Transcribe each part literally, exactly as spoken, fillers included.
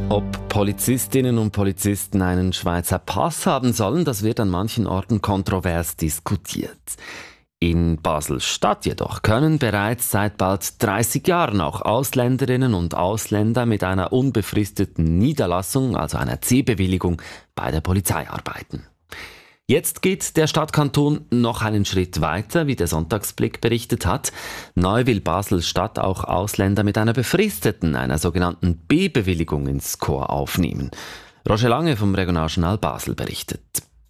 Ob Polizistinnen und Polizisten einen Schweizer Pass haben sollen, das wird an manchen Orten kontrovers diskutiert. In Basel-Stadt jedoch können bereits seit bald dreißig Jahren auch Ausländerinnen und Ausländer mit einer unbefristeten Niederlassung, also einer C-Bewilligung, bei der Polizei arbeiten. Jetzt geht der Stadtkanton noch einen Schritt weiter, wie der Sonntagsblick berichtet hat. Neu will Basel-Stadt auch Ausländer mit einer befristeten, einer sogenannten B-Bewilligung ins Korps aufnehmen. Roger Lange vom Regionaljournal Basel berichtet.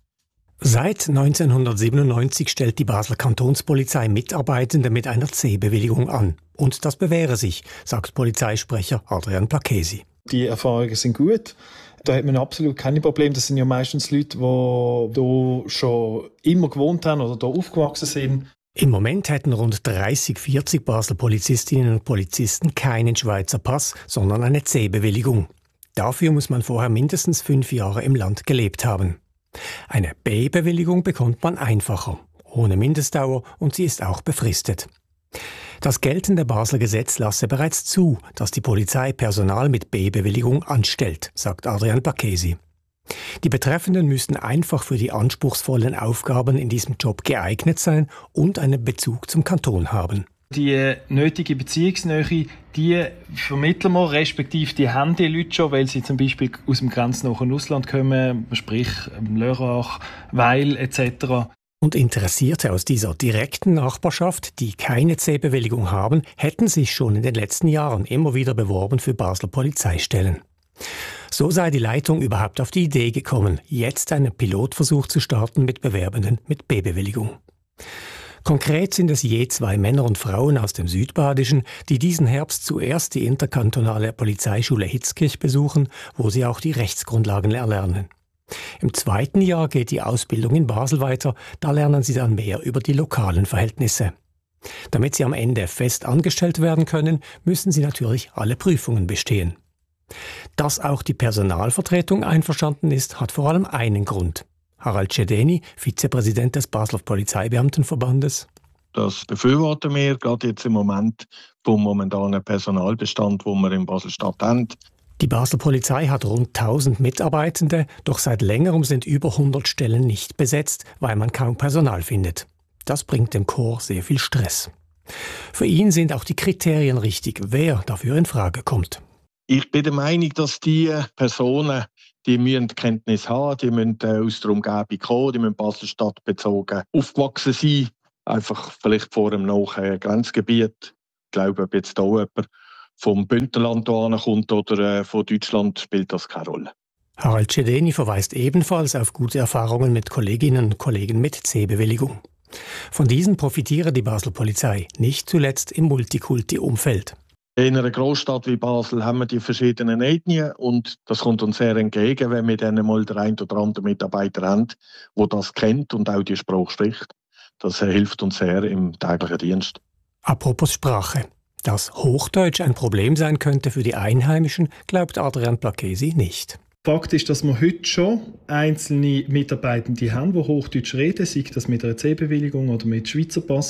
Seit neunzehnhundertsiebenundneunzig stellt die Basler Kantonspolizei Mitarbeitende mit einer C-Bewilligung an. Und das bewähre sich, sagt Polizeisprecher Adrian Placchesi. Die Erfahrungen sind gut. Da hat man absolut keine Probleme. Das sind ja meistens Leute, die hier schon immer gewohnt haben oder hier aufgewachsen sind. Im Moment hätten rund dreißig, vierzig Basler Polizistinnen und Polizisten keinen Schweizer Pass, sondern eine C-Bewilligung. Dafür muss man vorher mindestens fünf Jahre im Land gelebt haben. Eine B-Bewilligung bekommt man einfacher, ohne Mindestdauer, und sie ist auch befristet. Das geltende Basler Gesetz lasse bereits zu, dass die Polizei Personal mit B-Bewilligung anstellt, sagt Adrian Placchesi. Die Betreffenden müssten einfach für die anspruchsvollen Aufgaben in diesem Job geeignet sein und einen Bezug zum Kanton haben. Die nötige Beziehungsnähe, die vermitteln wir, respektive die haben die Leute schon, weil sie zum Beispiel aus dem grenznahen Ausland kommen, sprich Lörrach, Weil et cetera. Und Interessierte aus dieser direkten Nachbarschaft, die keine C-Bewilligung haben, hätten sich schon in den letzten Jahren immer wieder beworben für Basler Polizeistellen. So sei die Leitung überhaupt auf die Idee gekommen, jetzt einen Pilotversuch zu starten mit Bewerbenden mit B-Bewilligung. Konkret sind es je zwei Männer und Frauen aus dem Südbadischen, die diesen Herbst zuerst die interkantonale Polizeischule Hitzkirch besuchen, wo sie auch die Rechtsgrundlagen erlernen. Im zweiten Jahr geht die Ausbildung in Basel weiter, da lernen sie dann mehr über die lokalen Verhältnisse. Damit sie am Ende fest angestellt werden können, müssen sie natürlich alle Prüfungen bestehen. Dass auch die Personalvertretung einverstanden ist, hat vor allem einen Grund. Harald Schedeni, Vizepräsident des Basler Polizeibeamtenverbandes. Das befürworten wir, gerade jetzt im Moment vom momentanen Personalbestand, den wir in Basel-Stadt haben. Die Basler Polizei hat rund tausend Mitarbeitende, doch seit längerem sind über hundert Stellen nicht besetzt, weil man kaum Personal findet. Das bringt dem Korps sehr viel Stress. Für ihn sind auch die Kriterien richtig, wer dafür in Frage kommt. Ich bin der Meinung, dass die Personen, die müssen Kenntnis haben, die müssen aus der Umgebung kommen, die müssen Basel-Stadt bezogen aufgewachsen sein, einfach vielleicht vor einem nahen Grenzgebiet. Ich glaube, ob jetzt da jemand vom Bündnerland kommt oder von Deutschland, spielt das keine Rolle. Harald Schedeni verweist ebenfalls auf gute Erfahrungen mit Kolleginnen und Kollegen mit C-Bewilligung. Von diesen profitiere die Basler Polizei, nicht zuletzt im Multikulti-Umfeld. In einer Großstadt wie Basel haben wir die verschiedenen Ethnien und das kommt uns sehr entgegen, wenn wir dann mal den einen oder anderen Mitarbeiter haben, der das kennt und auch die Sprache spricht. Das hilft uns sehr im täglichen Dienst. Apropos Sprache. Dass Hochdeutsch ein Problem sein könnte für die Einheimischen, glaubt Adrian Placchesi nicht. Fakt ist, dass wir heute schon einzelne Mitarbeitende haben, die Hochdeutsch reden, sei das mit einer C-Bewilligung oder mit Schweizer Pass.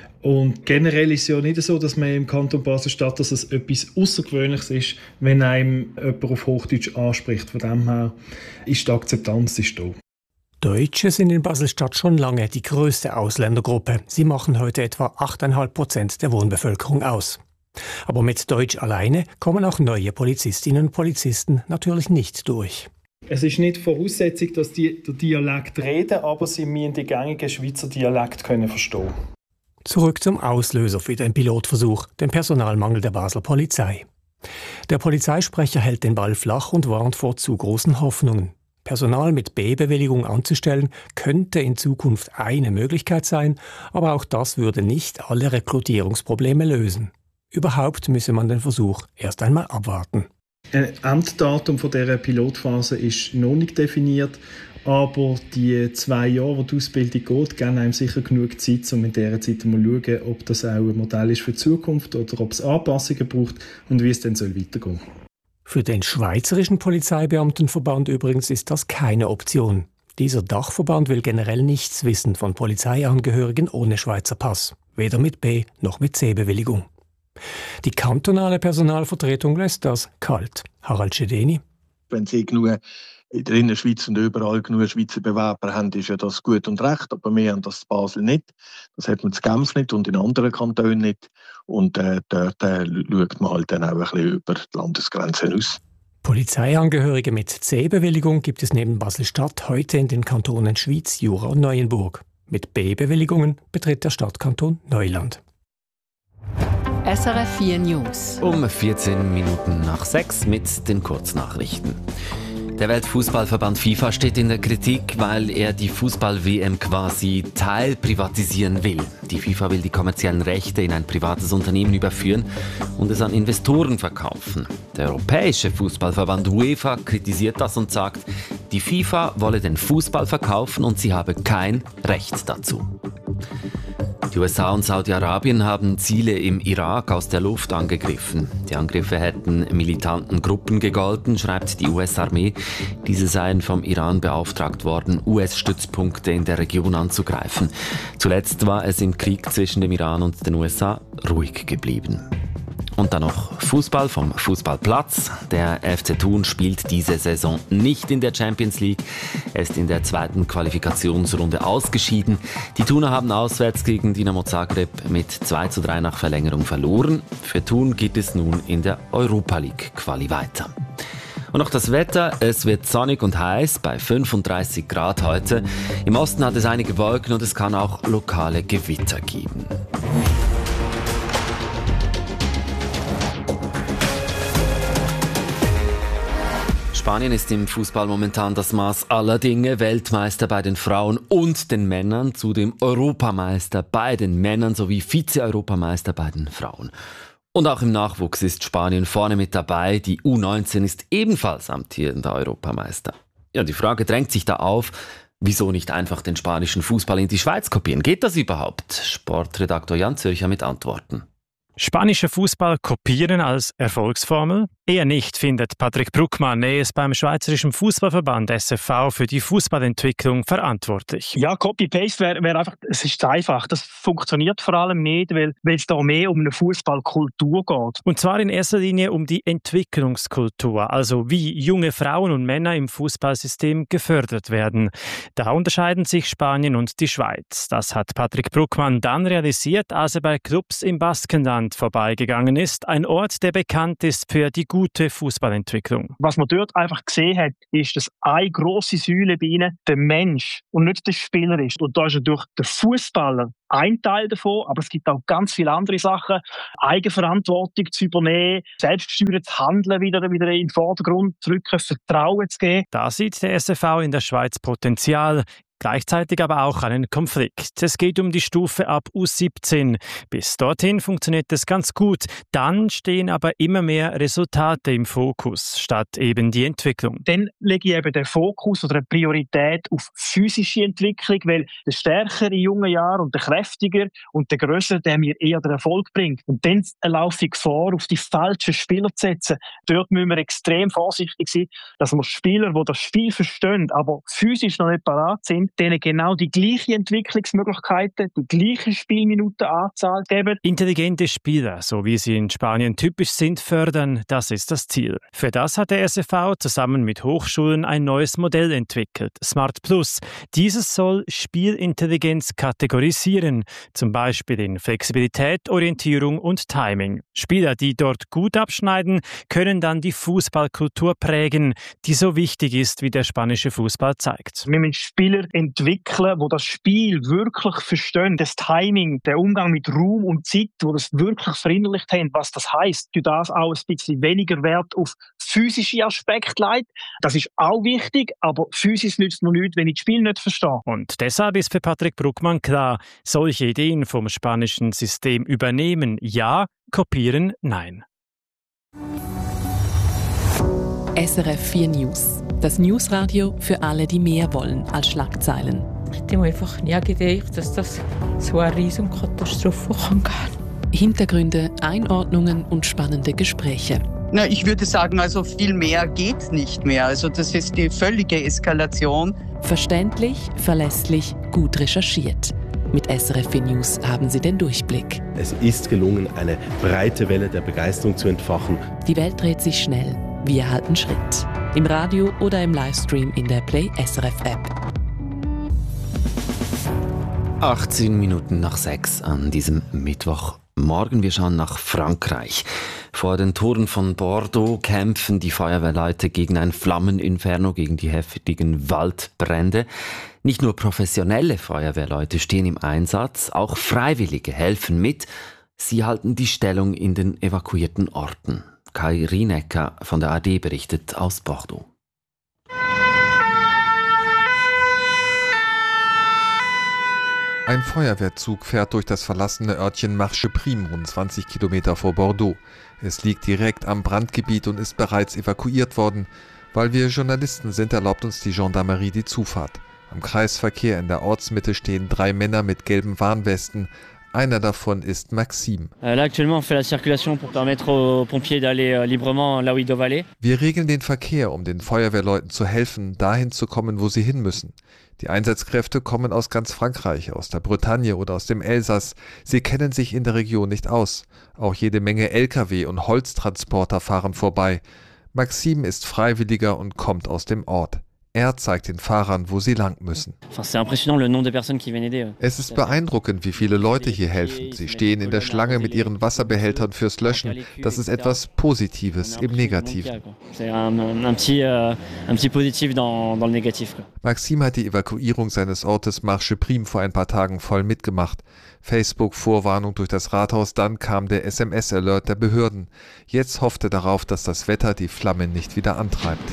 Und generell ist es ja nicht so, dass man im Kanton Basel-Stadt, dass es etwas Außergewöhnliches ist, wenn einem jemand auf Hochdeutsch anspricht. Von dem her ist die Akzeptanz ist da. Deutsche sind in Basel-Stadt schon lange die grösste Ausländergruppe. Sie machen heute etwa acht Komma fünf Prozent der Wohnbevölkerung aus. Aber mit Deutsch alleine kommen auch neue Polizistinnen und Polizisten natürlich nicht durch. Es ist nicht Voraussetzung, dass die den Dialekt reden, aber sie müssen den gängigen Schweizer Dialekt können verstehen. Zurück zum Auslöser für den Pilotversuch, den Personalmangel der Basler Polizei. Der Polizeisprecher hält den Ball flach und warnt vor zu großen Hoffnungen. Personal mit B-Bewilligung anzustellen, könnte in Zukunft eine Möglichkeit sein, aber auch das würde nicht alle Rekrutierungsprobleme lösen. Überhaupt müsse man den Versuch erst einmal abwarten. Ein Enddatum dieser Pilotphase ist noch nicht definiert, aber die zwei Jahre, wo die Ausbildung geht, geben einem sicher genug Zeit, um in dieser Zeit mal zu schauen, ob das auch ein Modell ist für die Zukunft oder ob es Anpassungen braucht und wie es dann weitergehen soll. Für den Schweizerischen Polizeibeamtenverband übrigens ist das keine Option. Dieser Dachverband will generell nichts wissen von Polizeiangehörigen ohne Schweizer Pass, weder mit B- noch mit C-Bewilligung. Die kantonale Personalvertretung lässt das kalt. Harald Schedeni. Wenn sie genug in der Innerschweiz und überall genug Schweizer Bewerber haben, ist ja das gut und recht. Aber wir haben das in Basel nicht. Das hat man in Genf nicht und in anderen Kantonen nicht. Und äh, dort äh, schaut man halt dann auch ein bisschen über die Landesgrenzen aus. Polizeiangehörige mit C-Bewilligung gibt es neben Basel-Stadt heute in den Kantonen Schwyz, Jura und Neuenburg. Mit B-Bewilligungen betritt der Stadtkanton Neuland. S R F vier News. Um vierzehn Minuten nach sechs mit den Kurznachrichten. Der Weltfußballverband FIFA steht in der Kritik, weil er die Fußball-W M quasi teilprivatisieren will. Die FIFA will die kommerziellen Rechte in ein privates Unternehmen überführen und es an Investoren verkaufen. Der Europäische Fußballverband UEFA kritisiert das und sagt, die FIFA wolle den Fußball verkaufen und sie habe kein Recht dazu. Die U S A und Saudi-Arabien haben Ziele im Irak aus der Luft angegriffen. Die Angriffe hätten militanten Gruppen gegolten, schreibt die U S-Armee. Diese seien vom Iran beauftragt worden, U S-Stützpunkte in der Region anzugreifen. Zuletzt war es im Krieg zwischen dem Iran und den U S A ruhig geblieben. Und dann noch Fußball vom Fußballplatz. Der F C Thun spielt diese Saison nicht in der Champions League. Er ist in der zweiten Qualifikationsrunde ausgeschieden. Die Thuner haben auswärts gegen Dinamo Zagreb mit zwei zu drei nach Verlängerung verloren. Für Thun geht es nun in der Europa League Quali weiter. Und noch das Wetter. Es wird sonnig und heiß bei fünfunddreißig Grad heute. Im Osten hat es einige Wolken und es kann auch lokale Gewitter geben. Spanien ist im Fußball momentan das Maß aller Dinge. Weltmeister bei den Frauen und den Männern, zudem Europameister bei den Männern sowie Vize-Europameister bei den Frauen. Und auch im Nachwuchs ist Spanien vorne mit dabei. Die U neunzehn ist ebenfalls amtierender Europameister. Ja, die Frage drängt sich da auf, wieso nicht einfach den spanischen Fußball in die Schweiz kopieren? Geht das überhaupt? Sportredaktor Jan Zürcher mit Antworten. Spanischer Fußball kopieren als Erfolgsformel? Eher nicht, findet Patrick Bruckmann. Er ist beim Schweizerischen Fußballverband S F V für die Fußballentwicklung verantwortlich. Ja, Copy-Paste wäre wär einfach, es ist einfach. Das funktioniert vor allem nicht, weil es da mehr um eine Fußballkultur geht. Und zwar in erster Linie um die Entwicklungskultur, also wie junge Frauen und Männer im Fußballsystem gefördert werden. Da unterscheiden sich Spanien und die Schweiz. Das hat Patrick Bruckmann dann realisiert, als er bei Clubs im Baskenland vorbeigegangen ist. Ein Ort, der bekannt ist für die gute Fußballentwicklung. Was man dort einfach gesehen hat, ist, dass eine grosse Säule bei ihnen der Mensch und nicht der Spieler ist. Und da ist natürlich der Fußballer ein Teil davon, aber es gibt auch ganz viele andere Sachen. Eigenverantwortung zu übernehmen, selbstgesteuertes Handeln wieder, wieder in den Vordergrund zu rücken, Vertrauen zu geben. Da sieht der S F V in der Schweiz Potenzial. Gleichzeitig aber auch einen Konflikt. Es geht um die Stufe ab U siebzehn. Bis dorthin funktioniert es ganz gut. Dann stehen aber immer mehr Resultate im Fokus, statt eben die Entwicklung. Dann lege ich eben den Fokus oder eine Priorität auf physische Entwicklung, weil der Stärker in jungen Jahren und der Kräftiger und der Grösser, der mir eher den Erfolg bringt. Und dann laufe ich Gefahr, auf die falschen Spieler zu setzen. Dort müssen wir extrem vorsichtig sein, dass wir Spieler, die das Spiel verstehen, aber physisch noch nicht parat sind, denen genau die gleichen Entwicklungsmöglichkeiten, die gleiche Spielminutenanzahl geben. Intelligente Spieler, so wie sie in Spanien typisch sind, fördern, das ist das Ziel. Für das hat der S F V zusammen mit Hochschulen ein neues Modell entwickelt, Smart Plus. Dieses soll Spielintelligenz kategorisieren, zum Beispiel in Flexibilität, Orientierung und Timing. Spieler, die dort gut abschneiden, können dann die Fußballkultur prägen, die so wichtig ist, wie der spanische Fußball zeigt. Wir müssen Spieler entwickeln, die das Spiel wirklich verstehen, das Timing, der Umgang mit Raum und Zeit, die das wirklich verinnerlicht haben, was das heisst. Durch das auch ein bisschen weniger Wert auf physische Aspekte legt. Das ist auch wichtig, aber Physis nützt mir nichts, wenn ich das Spiel nicht verstehe. Und deshalb ist für Patrick Bruckmann klar, solche Ideen vom spanischen System übernehmen, ja, kopieren, nein. S R F vier News. Das Newsradio für alle, die mehr wollen als Schlagzeilen. Ich hätte mir einfach nie gedacht, dass das so eine riesige Katastrophe kann gehen. Hintergründe, Einordnungen und spannende Gespräche. Na, ich würde sagen, also viel mehr geht nicht mehr. Also das ist die völlige Eskalation. Verständlich, verlässlich, gut recherchiert. Mit S R F vier News haben Sie den Durchblick. Es ist gelungen, eine breite Welle der Begeisterung zu entfachen. Die Welt dreht sich schnell. Wir halten Schritt. im Radio oder im Livestream in der Play S R F App. achtzehn Minuten nach sechs an diesem Mittwochmorgen. Wir schauen nach Frankreich. Vor den Toren von Bordeaux kämpfen die Feuerwehrleute gegen ein Flammeninferno, gegen die heftigen Waldbrände. Nicht nur professionelle Feuerwehrleute stehen im Einsatz, auch Freiwillige helfen mit. Sie halten die Stellung in den evakuierten Orten. Kai Rienecker von der A R D berichtet aus Bordeaux. Ein Feuerwehrzug fährt durch das verlassene Örtchen Marche-Prime, rund zwanzig Kilometer vor Bordeaux. Es liegt direkt am Brandgebiet und ist bereits evakuiert worden. Weil wir Journalisten sind, erlaubt uns die Gendarmerie die Zufahrt. Am Kreisverkehr in der Ortsmitte stehen drei Männer mit gelben Warnwesten. Einer davon ist Maxime. Wir regeln den Verkehr, um den Feuerwehrleuten zu helfen, dahin zu kommen, wo sie hin müssen. Die Einsatzkräfte kommen aus ganz Frankreich, aus der Bretagne oder aus dem Elsass. Sie kennen sich in der Region nicht aus. Auch jede Menge L K W und Holztransporter fahren vorbei. Maxime ist Freiwilliger und kommt aus dem Ort. Er zeigt den Fahrern, wo sie lang müssen. Es ist beeindruckend, wie viele Leute hier helfen. Sie stehen in der Schlange mit ihren Wasserbehältern fürs Löschen. Das ist etwas Positives im Negativen. Maxime hat die Evakuierung seines Ortes Marche-Prime vor ein paar Tagen voll mitgemacht. Facebook-Vorwarnung durch das Rathaus, dann kam der S M S-Alert der Behörden. Jetzt hofft er darauf, dass das Wetter die Flammen nicht wieder antreibt.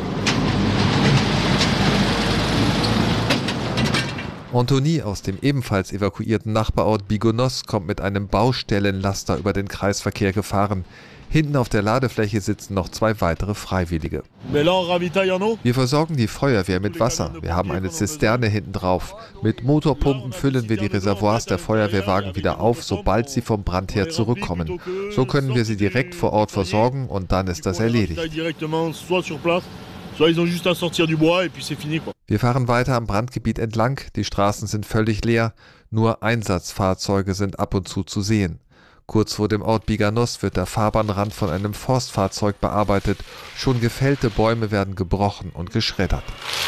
Anthony aus dem ebenfalls evakuierten Nachbarort Bigonos kommt mit einem Baustellenlaster über den Kreisverkehr gefahren. Hinten auf der Ladefläche sitzen noch zwei weitere Freiwillige. Wir versorgen die Feuerwehr mit Wasser. Wir haben eine Zisterne hinten drauf. Mit Motorpumpen füllen wir die Reservoirs der Feuerwehrwagen wieder auf, sobald sie vom Brand her zurückkommen. So können wir sie direkt vor Ort versorgen und dann ist das erledigt. Wir fahren weiter am Brandgebiet entlang. Die Straßen sind völlig leer. Nur Einsatzfahrzeuge sind ab und zu zu sehen. Kurz vor dem Ort Biganos wird der Fahrbahnrand von einem Forstfahrzeug bearbeitet. Schon gefällte Bäume werden gebrochen und geschreddert.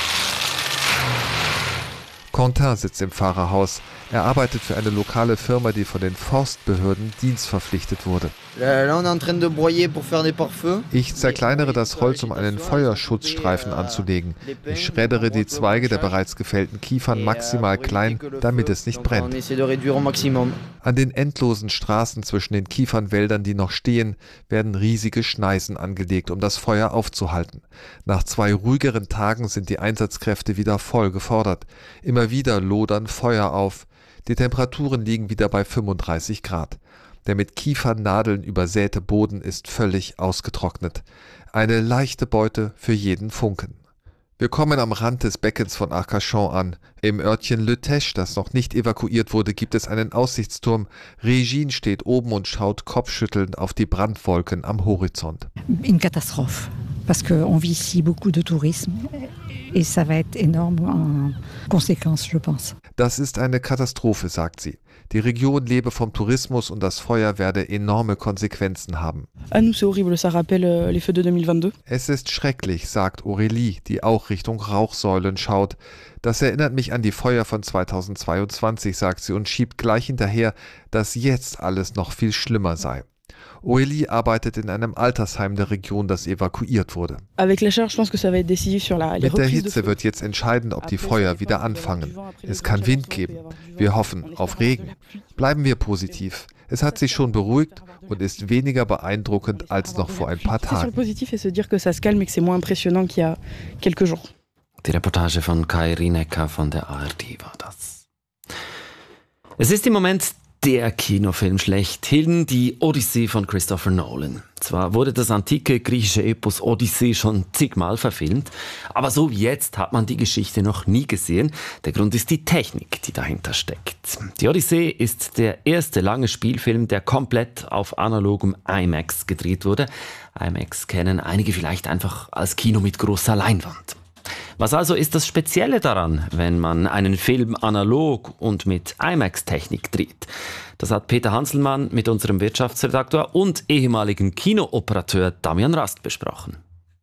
Quentin sitzt im Fahrerhaus. Er arbeitet für eine lokale Firma, die von den Forstbehörden dienstverpflichtet wurde. Ich zerkleinere das Holz, um einen Feuerschutzstreifen anzulegen. Ich schreddere die Zweige der bereits gefällten Kiefern maximal klein, damit es nicht brennt. An den endlosen Straßen zwischen den Kiefernwäldern, die noch stehen, werden riesige Schneisen angelegt, um das Feuer aufzuhalten. Nach zwei ruhigeren Tagen sind die Einsatzkräfte wieder voll gefordert. Immer wieder lodern Feuer auf. Die Temperaturen liegen wieder bei fünfunddreißig Grad. Der mit Kiefernadeln übersäte Boden ist völlig ausgetrocknet. Eine leichte Beute für jeden Funken. Wir kommen am Rand des Beckens von Arcachon an. Im Örtchen Le Teche, das noch nicht evakuiert wurde, gibt es einen Aussichtsturm. Regine steht oben und schaut kopfschüttelnd auf die Brandwolken am Horizont. Une catastrophe, parce qu'on vit ici beaucoup de tourisme. Et ça va être énorme en conséquence, je pense. Das ist eine Katastrophe, sagt sie. Die Region lebe vom Tourismus und das Feuer werde enorme Konsequenzen haben. Es ist schrecklich, sagt Aurélie, die auch Richtung Rauchsäulen schaut. Das erinnert mich an die Feuer von zweitausendzweiundzwanzig, sagt sie und schiebt gleich hinterher, dass jetzt alles noch viel schlimmer sei. Aurélie arbeitet in einem Altersheim der Region, das evakuiert wurde. Mit der Hitze wird jetzt entscheidend, ob die Feuer wieder anfangen. Es kann Wind geben. Wir hoffen auf Regen. Bleiben wir positiv. Es hat sich schon beruhigt und ist weniger beeindruckend als noch vor ein paar Tagen. Die Reportage von Kai Rienecker von der A R D war das. Es ist im Moment der Kinofilm schlechthin, die Odyssee von Christopher Nolan. Zwar wurde das antike griechische Epos Odyssee schon zigmal verfilmt, aber so wie jetzt hat man die Geschichte noch nie gesehen. Der Grund ist die Technik, die dahinter steckt. Die Odyssee ist der erste lange Spielfilm, der komplett auf analogem IMAX gedreht wurde. IMAX kennen einige vielleicht einfach als Kino mit großer Leinwand. Was also ist das Spezielle daran, wenn man einen Film analog und mit IMAX-Technik dreht? Das hat Peter Hanselmann mit unserem Wirtschaftsredaktor und ehemaligen Kinooperateur Damian Rast besprochen.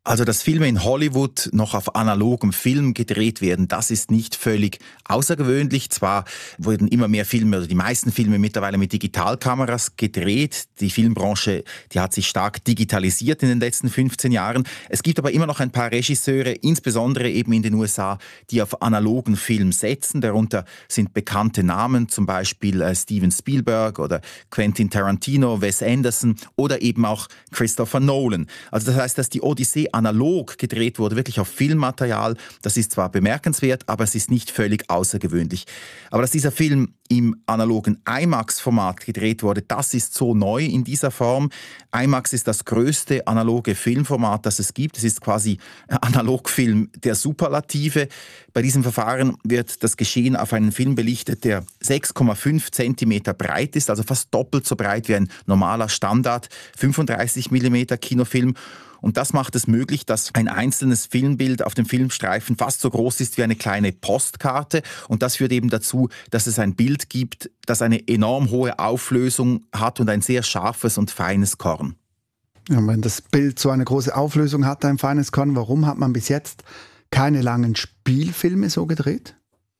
Also, dass Filme in Hollywood noch auf analogem Film gedreht werden, das ist nicht völlig außergewöhnlich. Zwar wurden immer mehr Filme oder die meisten Filme mittlerweile mit Digitalkameras gedreht. Die Filmbranche, die hat sich stark digitalisiert in den letzten fünfzehn Jahren. Es gibt aber immer noch ein paar Regisseure, insbesondere eben in den U S A, die auf analogen Film setzen. Darunter sind bekannte Namen, zum Beispiel äh, Steven Spielberg oder Quentin Tarantino, Wes Anderson oder eben auch Christopher Nolan. Also das heißt, dass die Odyssee analog gedreht wurde, wirklich auf Filmmaterial. Das ist zwar bemerkenswert, aber es ist nicht völlig außergewöhnlich. Aber dass dieser Film im analogen IMAX-Format gedreht wurde, das ist so neu in dieser Form. IMAX ist das größte analoge Filmformat, das es gibt. Es ist quasi Analogfilm der Superlative. Bei diesem Verfahren wird das Geschehen auf einen Film belichtet, der sechs Komma fünf Zentimeter breit ist, also fast doppelt so breit wie ein normaler Standard fünfunddreißig Millimeter Kinofilm. Und das macht es möglich, dass ein einzelnes Filmbild auf dem Filmstreifen fast so groß ist wie eine kleine Postkarte. Und das führt eben dazu, dass es ein Bild gibt, das eine enorm hohe Auflösung hat und ein sehr scharfes und feines Korn. Ja, wenn das Bild so eine große Auflösung hat, ein feines Korn, warum hat man bis jetzt keine langen Spielfilme so gedreht?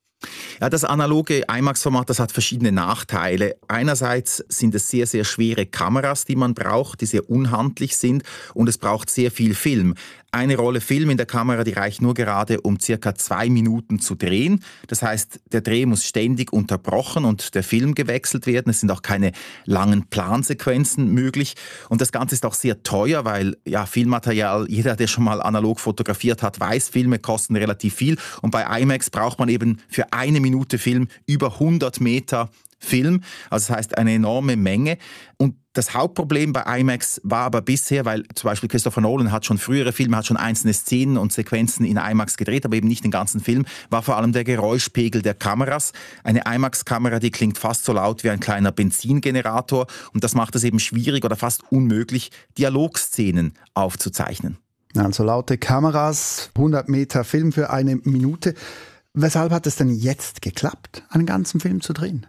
Ja, das analoge IMAX-Format, das hat verschiedene Nachteile. Einerseits sind es sehr, sehr schwere Kameras, die man braucht, die sehr unhandlich sind, und es braucht sehr viel Film. Eine Rolle Film in der Kamera, die reicht nur gerade, um circa zwei Minuten zu drehen. Das heißt, der Dreh muss ständig unterbrochen und der Film gewechselt werden. Es sind auch keine langen Plansequenzen möglich. Und das Ganze ist auch sehr teuer, weil ja, Filmmaterial, jeder, der schon mal analog fotografiert hat, weiß, Filme kosten relativ viel. Und bei IMAX braucht man eben für eine Minute Film über hundert Meter Film. Also das heißt eine enorme Menge. Und das Hauptproblem bei IMAX war aber bisher, weil zum Beispiel Christopher Nolan hat schon frühere Filme, hat schon einzelne Szenen und Sequenzen in IMAX gedreht, aber eben nicht den ganzen Film, war vor allem der Geräuschpegel der Kameras. Eine IMAX-Kamera, die klingt fast so laut wie ein kleiner Benzingenerator, und das macht es eben schwierig oder fast unmöglich, Dialogszenen aufzuzeichnen. Also laute Kameras, hundert Meter Film für eine Minute. Weshalb hat es denn jetzt geklappt, einen ganzen Film zu drehen?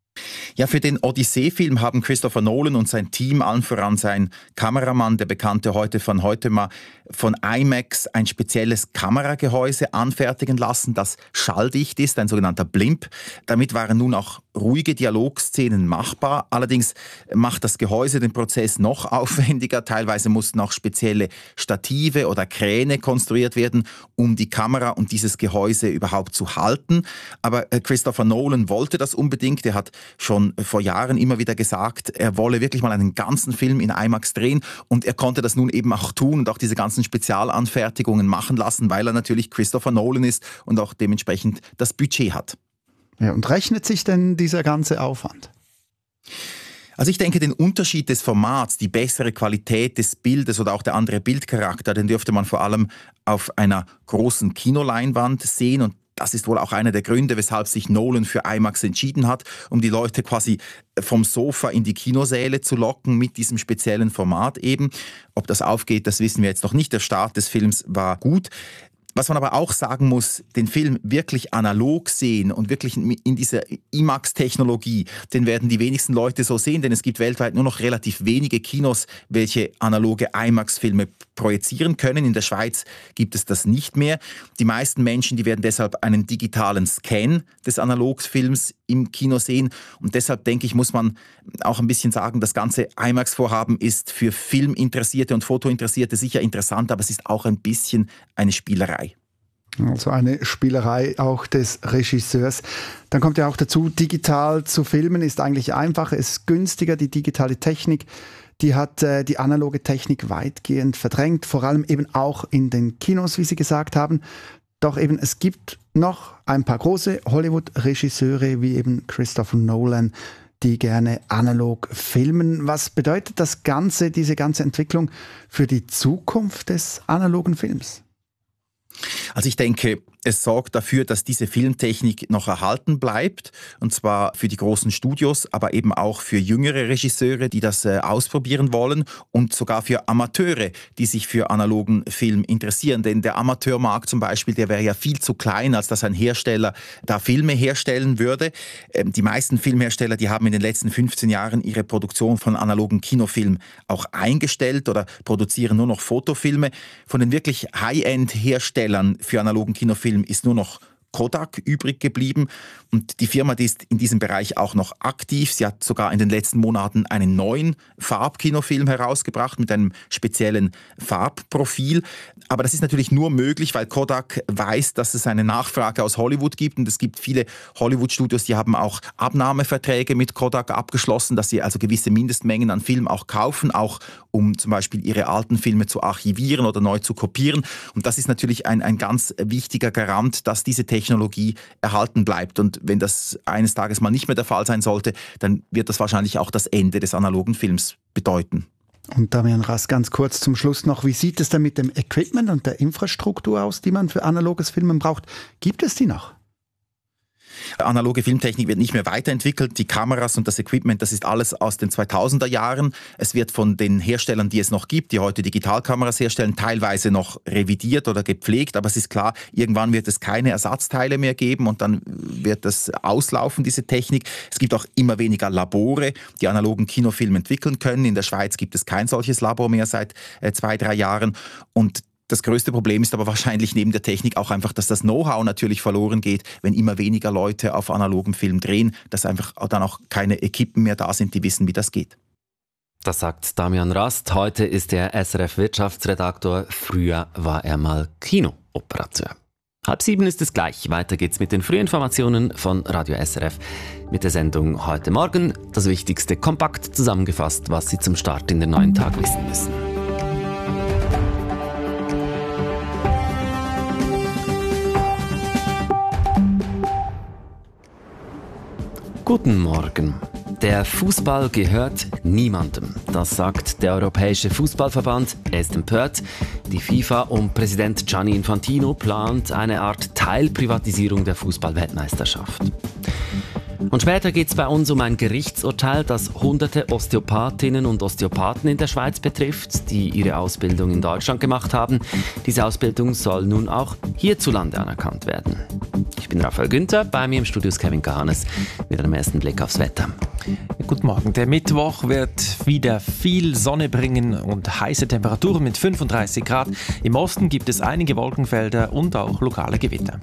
Ja, für den Odyssee-Film haben Christopher Nolan und sein Team, allen voran sein Kameramann, der Bekannte heute von heute mal, von IMAX ein spezielles Kameragehäuse anfertigen lassen, das schalldicht ist, ein sogenannter Blimp. Damit waren nun auch ruhige Dialogszenen machbar. Allerdings macht das Gehäuse den Prozess noch aufwendiger. Teilweise mussten auch spezielle Stative oder Kräne konstruiert werden, um die Kamera und dieses Gehäuse überhaupt zu halten. Aber Christopher Nolan wollte das unbedingt. Er hat schon vor Jahren immer wieder gesagt, er wolle wirklich mal einen ganzen Film in IMAX drehen, und er konnte das nun eben auch tun und auch diese ganzen Spezialanfertigungen machen lassen, weil er natürlich Christopher Nolan ist und auch dementsprechend das Budget hat. Ja, und rechnet sich denn dieser ganze Aufwand? Also ich denke, den Unterschied des Formats, die bessere Qualität des Bildes oder auch der andere Bildcharakter, den dürfte man vor allem auf einer großen Kinoleinwand sehen, und das ist wohl auch einer der Gründe, weshalb sich Nolan für IMAX entschieden hat, um die Leute quasi vom Sofa in die Kinosäle zu locken mit diesem speziellen Format eben. Ob das aufgeht, das wissen wir jetzt noch nicht. Der Start des Films war gut. Was man aber auch sagen muss, den Film wirklich analog sehen und wirklich in dieser IMAX-Technologie, den werden die wenigsten Leute so sehen, denn es gibt weltweit nur noch relativ wenige Kinos, welche analoge IMAX-Filme projizieren können. In der Schweiz gibt es das nicht mehr. Die meisten Menschen, die werden deshalb einen digitalen Scan des Analogfilms im Kino sehen, und deshalb denke ich, muss man auch ein bisschen sagen, das ganze IMAX-Vorhaben ist für Filminteressierte und Fotointeressierte sicher interessant, aber es ist auch ein bisschen eine Spielerei. Also eine Spielerei auch des Regisseurs. Dann kommt ja auch dazu, digital zu filmen ist eigentlich einfacher, es ist günstiger. Die digitale Technik, die hat äh, die analoge Technik weitgehend verdrängt, vor allem eben auch in den Kinos, wie Sie gesagt haben. Doch eben, es gibt noch ein paar große Hollywood-Regisseure wie eben Christopher Nolan, die gerne analog filmen. Was bedeutet das Ganze, diese ganze Entwicklung für die Zukunft des analogen Films? Also ich denke, es sorgt dafür, dass diese Filmtechnik noch erhalten bleibt, und zwar für die großen Studios, aber eben auch für jüngere Regisseure, die das äh, ausprobieren wollen, und sogar für Amateure, die sich für analogen Film interessieren. Denn der Amateurmarkt zum Beispiel, der wäre ja viel zu klein, als dass ein Hersteller da Filme herstellen würde. Ähm, die meisten Filmhersteller, die haben in den letzten fünfzehn Jahren ihre Produktion von analogen Kinofilm auch eingestellt oder produzieren nur noch Fotofilme. Von den wirklich High-End-Herstellern für analogen Kinofilm ist nur noch Kodak übrig geblieben, und die Firma, die ist in diesem Bereich auch noch aktiv. Sie hat sogar in den letzten Monaten einen neuen Farbkinofilm herausgebracht mit einem speziellen Farbprofil. Aber das ist natürlich nur möglich, weil Kodak weiß, dass es eine Nachfrage aus Hollywood gibt, und es gibt viele Hollywood-Studios, die haben auch Abnahmeverträge mit Kodak abgeschlossen, dass sie also gewisse Mindestmengen an Film auch kaufen, auch um zum Beispiel ihre alten Filme zu archivieren oder neu zu kopieren. Und das ist natürlich ein, ein ganz wichtiger Garant, dass diese Technologie erhalten bleibt. Und wenn das eines Tages mal nicht mehr der Fall sein sollte, dann wird das wahrscheinlich auch das Ende des analogen Films bedeuten. Und Damian Rass, ganz kurz zum Schluss noch, wie sieht es denn mit dem Equipment und der Infrastruktur aus, die man für analoges Filmen braucht? Gibt es die noch? Analoge Filmtechnik wird nicht mehr weiterentwickelt. Die Kameras und das Equipment, das ist alles aus den zweitausender Jahren. Es wird von den Herstellern, die es noch gibt, die heute Digitalkameras herstellen, teilweise noch revidiert oder gepflegt. Aber es ist klar, irgendwann wird es keine Ersatzteile mehr geben, und dann wird es auslaufen, diese Technik. Es gibt auch immer weniger Labore, die analogen Kinofilm entwickeln können. In der Schweiz gibt es kein solches Labor mehr seit äh, zwei, drei Jahren. Und das größte Problem ist aber wahrscheinlich neben der Technik auch einfach, dass das Know-how natürlich verloren geht, wenn immer weniger Leute auf analogem Film drehen, dass einfach dann auch keine Equipen mehr da sind, die wissen, wie das geht. Das sagt Damian Rast. Heute ist er S R F-Wirtschaftsredaktor. Früher war er mal Kinooperateur. Halb sieben ist es gleich. Weiter geht's mit den Frühinformationen von Radio S R F. Mit der Sendung heute Morgen das Wichtigste kompakt zusammengefasst, was Sie zum Start in den neuen Tag wissen müssen. Guten Morgen. Der Fußball gehört niemandem. Das sagt der Europäische Fußballverband. Er ist empört. Die FIFA und Präsident Gianni Infantino plant eine Art Teilprivatisierung der Fußball-Weltmeisterschaft. Und später geht es bei uns um ein Gerichtsurteil, das hunderte Osteopathinnen und Osteopathen in der Schweiz betrifft, die ihre Ausbildung in Deutschland gemacht haben. Diese Ausbildung soll nun auch hierzulande anerkannt werden. Ich bin Raphael Günther, bei mir im Studio ist Kevin Gahanes mit einem ersten Blick aufs Wetter. Ja, guten Morgen. Der Mittwoch wird wieder viel Sonne bringen und heiße Temperaturen mit fünfunddreißig Grad. Im Osten gibt es einige Wolkenfelder und auch lokale Gewitter.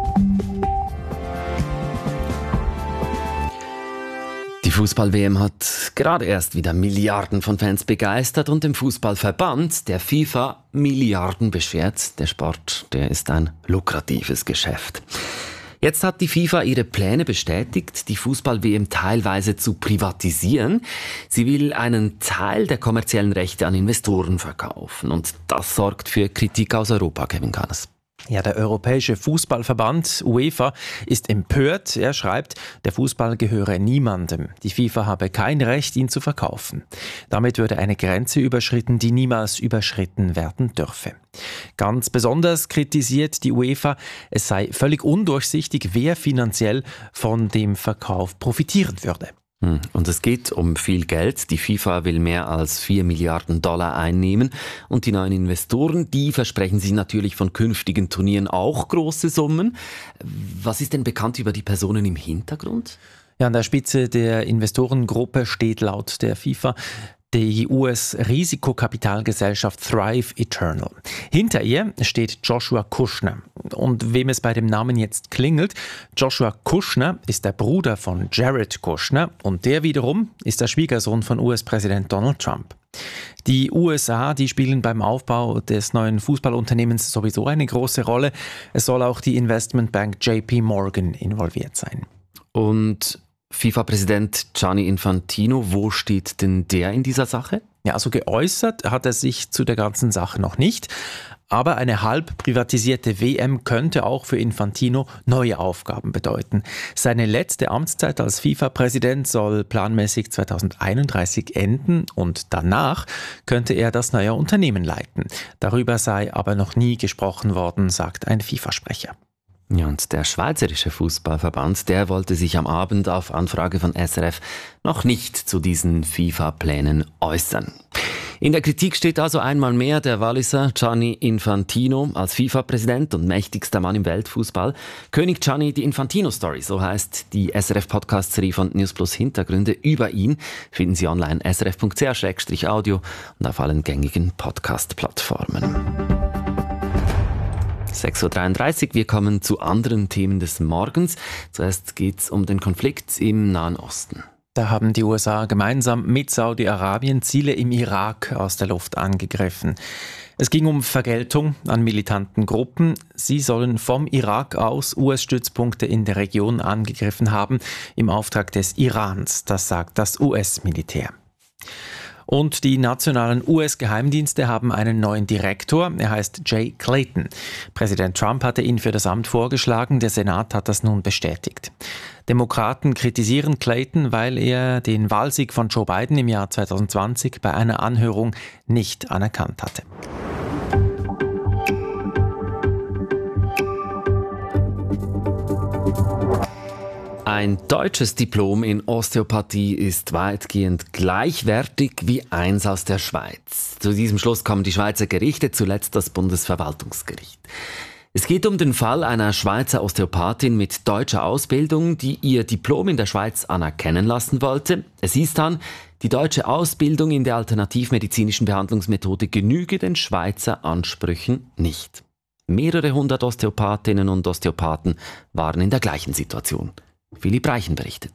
Die Fußball-W M hat gerade erst wieder Milliarden von Fans begeistert und dem Fußballverband, der FIFA, Milliarden beschert. Der Sport, der ist ein lukratives Geschäft. Jetzt hat die FIFA ihre Pläne bestätigt, die Fußball-W M teilweise zu privatisieren. Sie will einen Teil der kommerziellen Rechte an Investoren verkaufen. Und das sorgt für Kritik aus Europa, Kevin Gahanes. Ja, der Europäische Fußballverband UEFA ist empört. Er schreibt, der Fußball gehöre niemandem. Die FIFA habe kein Recht, ihn zu verkaufen. Damit würde eine Grenze überschritten, die niemals überschritten werden dürfe. Ganz besonders kritisiert die UEFA, es sei völlig undurchsichtig, wer finanziell von dem Verkauf profitieren würde. Und es geht um viel Geld. Die FIFA will mehr als vier Milliarden Dollar einnehmen. Und die neuen Investoren, die versprechen sich natürlich von künftigen Turnieren auch große Summen. Was ist denn bekannt über die Personen im Hintergrund? Ja, an der Spitze der Investorengruppe steht laut der FIFA die U S-Risikokapitalgesellschaft Thrive Eternal. Hinter ihr steht Joshua Kushner. Und wem es bei dem Namen jetzt klingelt, Joshua Kushner ist der Bruder von Jared Kushner und der wiederum ist der Schwiegersohn von U S-Präsident Donald Trump. Die U S A, die spielen beim Aufbau des neuen Fußballunternehmens sowieso eine große Rolle. Es soll auch die Investmentbank J P Morgan involviert sein. Und FIFA-Präsident Gianni Infantino, wo steht denn der in dieser Sache? Ja, also geäußert hat er sich zu der ganzen Sache noch nicht. Aber eine halb privatisierte W M könnte auch für Infantino neue Aufgaben bedeuten. Seine letzte Amtszeit als FIFA-Präsident soll planmäßig zweitausendeinunddreißig enden und danach könnte er das neue Unternehmen leiten. Darüber sei aber noch nie gesprochen worden, sagt ein FIFA-Sprecher. Ja, und der Schweizerische Fußballverband, der wollte sich am Abend auf Anfrage von S R F noch nicht zu diesen FIFA-Plänen äußern. In der Kritik steht also einmal mehr der Walliser Gianni Infantino als FIFA-Präsident und mächtigster Mann im Weltfußball. König Gianni, die Infantino-Story, so heißt die S R F-Podcast-Serie von News Plus Hintergründe über ihn. Finden Sie online s r f punkt c h slash audio und auf allen gängigen Podcast-Plattformen. sechs Uhr dreiunddreißig, wir kommen zu anderen Themen des Morgens. Zuerst geht es um den Konflikt im Nahen Osten. Da haben die U S A gemeinsam mit Saudi-Arabien Ziele im Irak aus der Luft angegriffen. Es ging um Vergeltung an militanten Gruppen. Sie sollen vom Irak aus U S-Stützpunkte in der Region angegriffen haben, im Auftrag des Irans, das sagt das U S-Militär. Und die nationalen U S-Geheimdienste haben einen neuen Direktor. Er heißt Jay Clayton. Präsident Trump hatte ihn für das Amt vorgeschlagen. Der Senat hat das nun bestätigt. Demokraten kritisieren Clayton, weil er den Wahlsieg von Joe Biden im Jahr zweitausendzwanzig bei einer Anhörung nicht anerkannt hatte. Ein deutsches Diplom in Osteopathie ist weitgehend gleichwertig wie eins aus der Schweiz. Zu diesem Schluss kommen die Schweizer Gerichte, zuletzt das Bundesverwaltungsgericht. Es geht um den Fall einer Schweizer Osteopathin mit deutscher Ausbildung, die ihr Diplom in der Schweiz anerkennen lassen wollte. Es hieß dann, die deutsche Ausbildung in der alternativmedizinischen Behandlungsmethode genüge den Schweizer Ansprüchen nicht. Mehrere hundert Osteopathinnen und Osteopathen waren in der gleichen Situation. Philipp Reichen berichtet.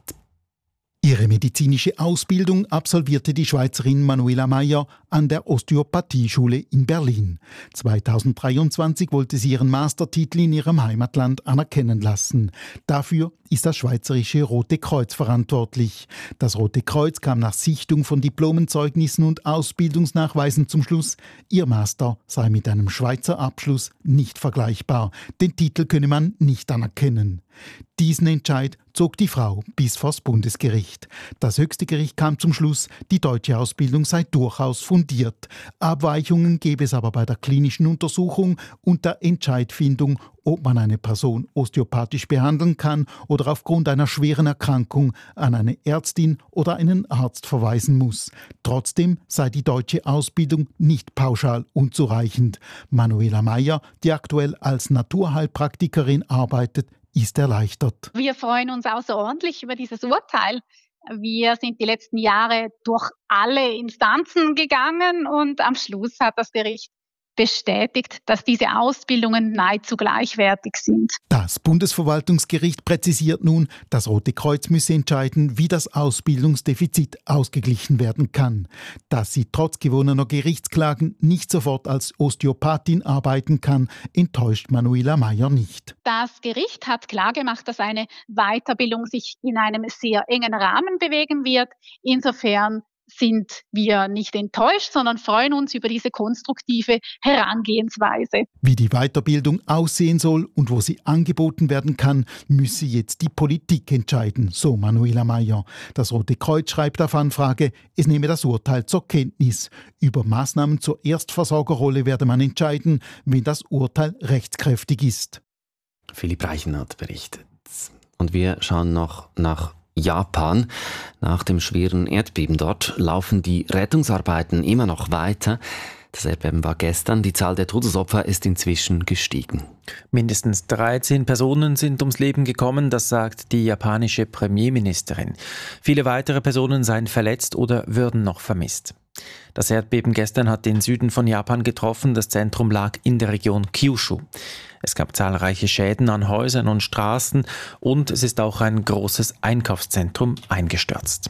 Ihre medizinische Ausbildung absolvierte die Schweizerin Manuela Meyer an der Osteopathieschule in Berlin. zweitausenddreiundzwanzig wollte sie ihren Mastertitel in ihrem Heimatland anerkennen lassen. Dafür ist das Schweizerische Rote Kreuz verantwortlich. Das Rote Kreuz kam nach Sichtung von Diplomenzeugnissen und Ausbildungsnachweisen zum Schluss, ihr Master sei mit einem Schweizer Abschluss nicht vergleichbar. Den Titel könne man nicht anerkennen. Diesen Entscheid zog die Frau bis vors Bundesgericht. Das höchste Gericht kam zum Schluss, die deutsche Ausbildung sei durchaus fundiert. Abweichungen gäbe es aber bei der klinischen Untersuchung und der Entscheidfindung, ob man eine Person osteopathisch behandeln kann oder aufgrund einer schweren Erkrankung an eine Ärztin oder einen Arzt verweisen muss. Trotzdem sei die deutsche Ausbildung nicht pauschal unzureichend. Manuela Meyer, die aktuell als Naturheilpraktikerin arbeitet, ist erleichtert. Wir freuen uns außerordentlich über dieses Urteil. Wir sind die letzten Jahre durch alle Instanzen gegangen und am Schluss hat das Gericht bestätigt, dass diese Ausbildungen nahezu gleichwertig sind. Das Bundesverwaltungsgericht präzisiert nun, das Rote Kreuz müsse entscheiden, wie das Ausbildungsdefizit ausgeglichen werden kann. Dass sie trotz gewonnener Gerichtsklagen nicht sofort als Osteopathin arbeiten kann, enttäuscht Manuela Meyer nicht. Das Gericht hat klargemacht, dass eine Weiterbildung sich in einem sehr engen Rahmen bewegen wird. Insofern sind wir nicht enttäuscht, sondern freuen uns über diese konstruktive Herangehensweise. Wie die Weiterbildung aussehen soll und wo sie angeboten werden kann, müsse jetzt die Politik entscheiden, so Manuela Meyer. Das Rote Kreuz schreibt auf Anfrage, es nehme das Urteil zur Kenntnis. Über Maßnahmen zur Erstversorgerrolle werde man entscheiden, wenn das Urteil rechtskräftig ist. Philipp Reichen hat berichtet. Und wir schauen noch nach Japan. Nach dem schweren Erdbeben dort laufen die Rettungsarbeiten immer noch weiter. Das Erdbeben war gestern. Die Zahl der Todesopfer ist inzwischen gestiegen. Mindestens dreizehn Personen sind ums Leben gekommen, das sagt die japanische Premierministerin. Viele weitere Personen seien verletzt oder würden noch vermisst. Das Erdbeben gestern hat den Süden von Japan getroffen. Das Zentrum lag in der Region Kyushu. Es gab zahlreiche Schäden an Häusern und Straßen und es ist auch ein großes Einkaufszentrum eingestürzt.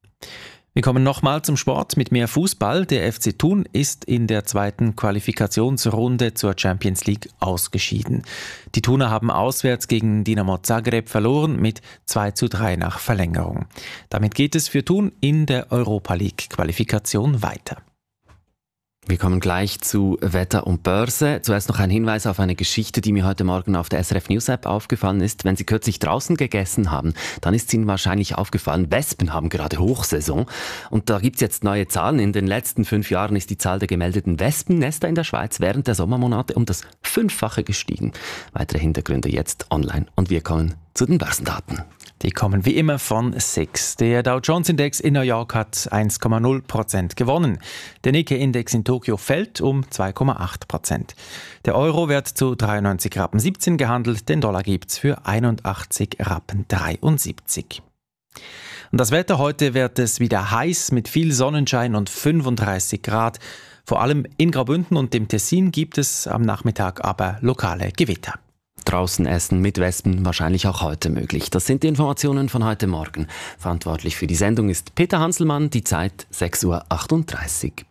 Wir kommen nochmal zum Sport mit mehr Fußball. Der F C Thun ist in der zweiten Qualifikationsrunde zur Champions League ausgeschieden. Die Thuner haben auswärts gegen Dinamo Zagreb verloren mit zwei zu drei nach Verlängerung. Damit geht es für Thun in der Europa League Qualifikation weiter. Wir kommen gleich zu Wetter und Börse. Zuerst noch ein Hinweis auf eine Geschichte, die mir heute Morgen auf der S R F News App aufgefallen ist. Wenn Sie kürzlich draußen gegessen haben, dann ist Ihnen wahrscheinlich aufgefallen, Wespen haben gerade Hochsaison. Und da gibt's jetzt neue Zahlen. In den letzten fünf Jahren ist die Zahl der gemeldeten Wespennester in der Schweiz während der Sommermonate um das Fünffache gestiegen. Weitere Hintergründe jetzt online. Und wir kommen zu den Börsendaten. Die kommen wie immer von S I X. Der Dow Jones Index in New York hat eins Komma null Prozent gewonnen. Der Nikkei-Index in Tokio fällt um zwei Komma acht Prozent. Der Euro wird zu dreiundneunzig Rappen siebzehn gehandelt, den Dollar gibt's für einundachtzig Rappen dreiundsiebzig. Und das Wetter heute wird es wieder heiß mit viel Sonnenschein und fünfunddreißig Grad. Vor allem in Graubünden und dem Tessin gibt es am Nachmittag aber lokale Gewitter. Draußen essen mit Wespen wahrscheinlich auch heute möglich. Das sind die Informationen von heute Morgen. Verantwortlich für die Sendung ist Peter Hanselmann. Die Zeit sechs Uhr achtunddreißig.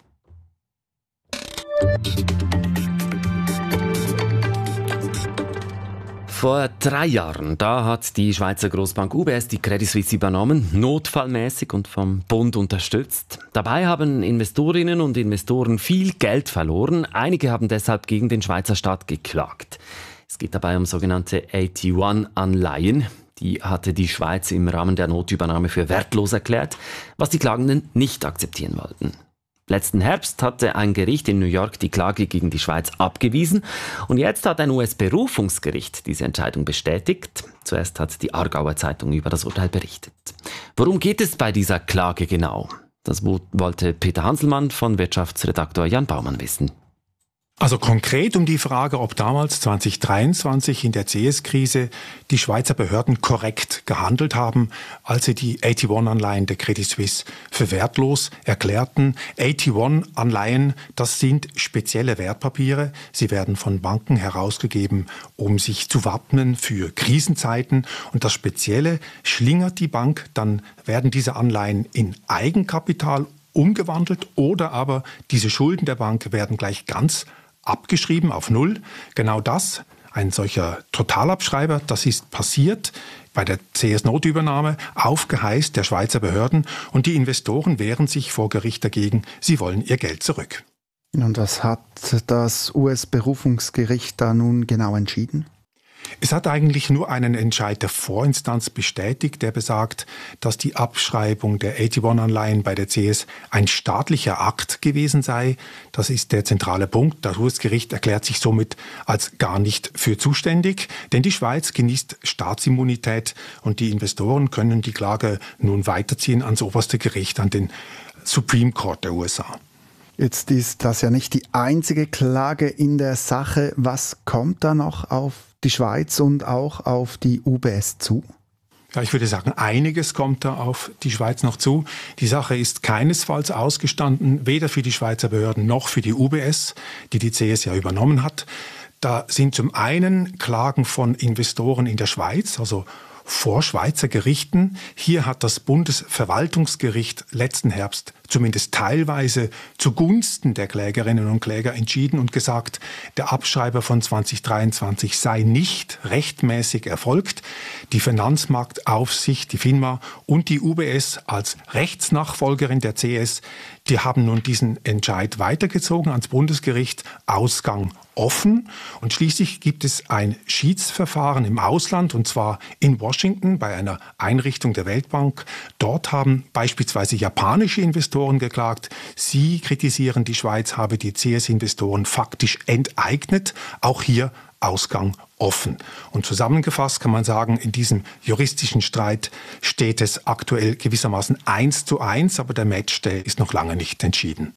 Vor drei Jahren, da hat die Schweizer Grossbank U B S die Credit Suisse übernommen, notfallmäßig und vom Bund unterstützt. Dabei haben Investorinnen und Investoren viel Geld verloren. Einige haben deshalb gegen den Schweizer Staat geklagt. Es geht dabei um sogenannte A T eins Anleihen. Die hatte die Schweiz im Rahmen der Notübernahme für wertlos erklärt, was die Klagenden nicht akzeptieren wollten. Letzten Herbst hatte ein Gericht in New York die Klage gegen die Schweiz abgewiesen und jetzt hat ein U S-Berufungsgericht diese Entscheidung bestätigt. Zuerst hat die Aargauer Zeitung über das Urteil berichtet. Worum geht es bei dieser Klage genau? Das wollte Peter Hanselmann von Wirtschaftsredaktor Jan Baumann wissen. Also konkret um die Frage, ob damals zwanzig dreiundzwanzig in der C S-Krise die Schweizer Behörden korrekt gehandelt haben, als sie die A T eins Anleihen der Credit Suisse für wertlos erklärten. A T eins Anleihen, das sind spezielle Wertpapiere. Sie werden von Banken herausgegeben, um sich zu wappnen für Krisenzeiten. Und das Spezielle, schlingert die Bank, dann werden diese Anleihen in Eigenkapital umgewandelt oder aber diese Schulden der Bank werden gleich ganz abgeschrieben auf Null. Genau das, ein solcher Totalabschreiber, das ist passiert bei der C S-Notübernahme auf Geheiß der Schweizer Behörden und die Investoren wehren sich vor Gericht dagegen, sie wollen ihr Geld zurück. Und was hat das U S-Berufungsgericht da nun genau entschieden? Es hat eigentlich nur einen Entscheid der Vorinstanz bestätigt, der besagt, dass die Abschreibung der A T eins Anleihen bei der C S ein staatlicher Akt gewesen sei. Das ist der zentrale Punkt. Das U S-Gericht erklärt sich somit als gar nicht für zuständig, denn die Schweiz genießt Staatsimmunität und die Investoren können die Klage nun weiterziehen ans oberste Gericht, an den Supreme Court der U S A. Jetzt ist das ja nicht die einzige Klage in der Sache. Was kommt da noch auf die Schweiz und auch auf die U B S zu? Ja, ich würde sagen, einiges kommt da auf die Schweiz noch zu. Die Sache ist keinesfalls ausgestanden, weder für die Schweizer Behörden noch für die U B S, die die C S ja übernommen hat. Da sind zum einen Klagen von Investoren in der Schweiz, also vor Schweizer Gerichten. Hier hat das Bundesverwaltungsgericht letzten Herbst zumindest teilweise zugunsten der Klägerinnen und Kläger entschieden und gesagt, der Abschreiber von zwanzig dreiundzwanzig sei nicht rechtmäßig erfolgt. Die Finanzmarktaufsicht, die FINMA und die U B S als Rechtsnachfolgerin der C S, die haben nun diesen Entscheid weitergezogen ans Bundesgericht, Ausgang offen. Und schließlich gibt es ein Schiedsverfahren im Ausland, und zwar in Washington bei einer Einrichtung der Weltbank. Dort haben beispielsweise japanische Investoren geklagt. Sie kritisieren, die Schweiz habe die C S-Investoren faktisch enteignet. Auch hier Ausgang offen. Und zusammengefasst kann man sagen, in diesem juristischen Streit steht es aktuell gewissermaßen eins zu eins, aber der Matchday ist noch lange nicht entschieden.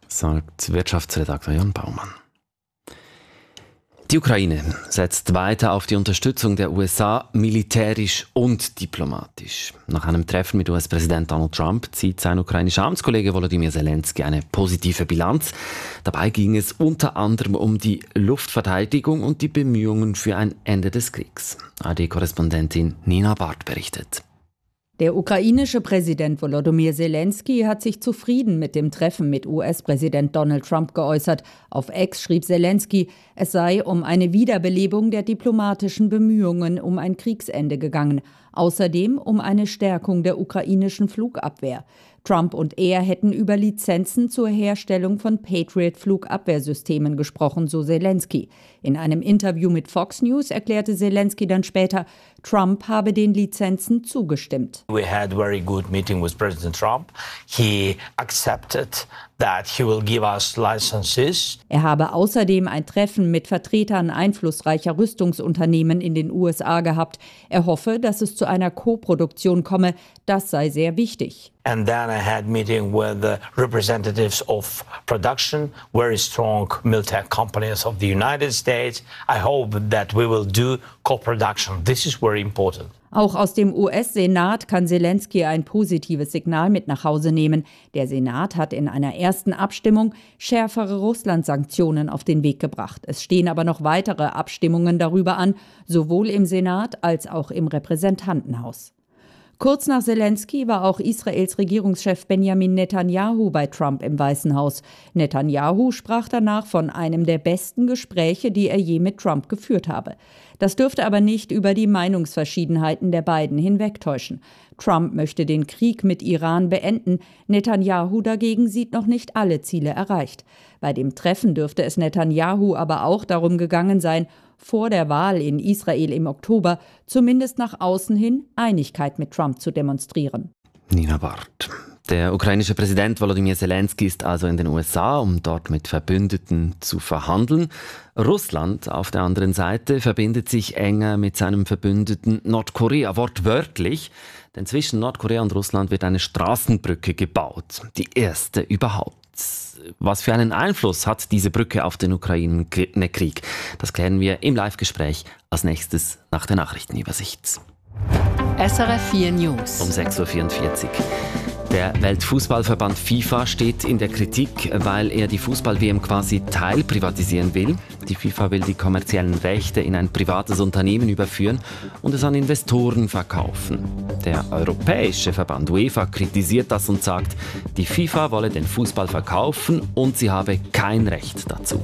Sagt Wirtschaftsredakteur Jan Baumann. Die Ukraine setzt weiter auf die Unterstützung der U S A militärisch und diplomatisch. Nach einem Treffen mit U S-Präsident Donald Trump zieht sein ukrainischer Amtskollege Volodymyr Zelensky eine positive Bilanz. Dabei ging es unter anderem um die Luftverteidigung und die Bemühungen für ein Ende des Kriegs. A R D-Korrespondentin Nina Barth berichtet. Der ukrainische Präsident Volodymyr Zelensky hat sich zufrieden mit dem Treffen mit U S-Präsident Donald Trump geäußert. Auf X schrieb Zelensky, es sei um eine Wiederbelebung der diplomatischen Bemühungen um ein Kriegsende gegangen. Außerdem um eine Stärkung der ukrainischen Flugabwehr. Trump und er hätten über Lizenzen zur Herstellung von Patriot-Flugabwehrsystemen gesprochen, so Zelensky. In einem Interview mit Fox News erklärte Zelensky dann später, Trump habe den Lizenzen zugestimmt. We had very good meeting with President Trump. He accepted that he will give us licenses. Er habe außerdem ein Treffen mit Vertretern einflussreicher Rüstungsunternehmen in den U S A gehabt. Er hoffe, dass es zu einer Koproduktion komme. Das sei sehr wichtig. And then I had meeting with the representatives of production, very strong military companies of the United States. I hope that we will do co-production. This is very important. Auch aus dem U S-Senat kann Zelensky ein positives Signal mit nach Hause nehmen. Der Senat hat in einer ersten Abstimmung schärfere Russland-Sanktionen auf den Weg gebracht. Es stehen aber noch weitere Abstimmungen darüber an, sowohl im Senat als auch im Repräsentantenhaus. Kurz nach Zelensky war auch Israels Regierungschef Benjamin Netanyahu bei Trump im Weißen Haus. Netanyahu sprach danach von einem der besten Gespräche, die er je mit Trump geführt habe. Das dürfte aber nicht über die Meinungsverschiedenheiten der beiden hinwegtäuschen. Trump möchte den Krieg mit Iran beenden. Netanyahu dagegen sieht noch nicht alle Ziele erreicht. Bei dem Treffen dürfte es Netanyahu aber auch darum gegangen sein, vor der Wahl in Israel im Oktober zumindest nach außen hin Einigkeit mit Trump zu demonstrieren. Nina Barth. Der ukrainische Präsident Volodymyr Zelensky ist also in den U S A, um dort mit Verbündeten zu verhandeln. Russland auf der anderen Seite verbindet sich enger mit seinem Verbündeten Nordkorea, wortwörtlich. Denn zwischen Nordkorea und Russland wird eine Straßenbrücke gebaut, die erste überhaupt. Was für einen Einfluss hat diese Brücke auf den Ukraine-Krieg? Das klären wir im Live-Gespräch als nächstes nach der Nachrichtenübersicht. S R F vier News. Um sechs Uhr vierundvierzig. Der Weltfußballverband FIFA steht in der Kritik, weil er die Fußball-W M quasi teilprivatisieren will. Die FIFA will die kommerziellen Rechte in ein privates Unternehmen überführen und es an Investoren verkaufen. Der europäische Verband UEFA kritisiert das und sagt, die FIFA wolle den Fußball verkaufen und sie habe kein Recht dazu.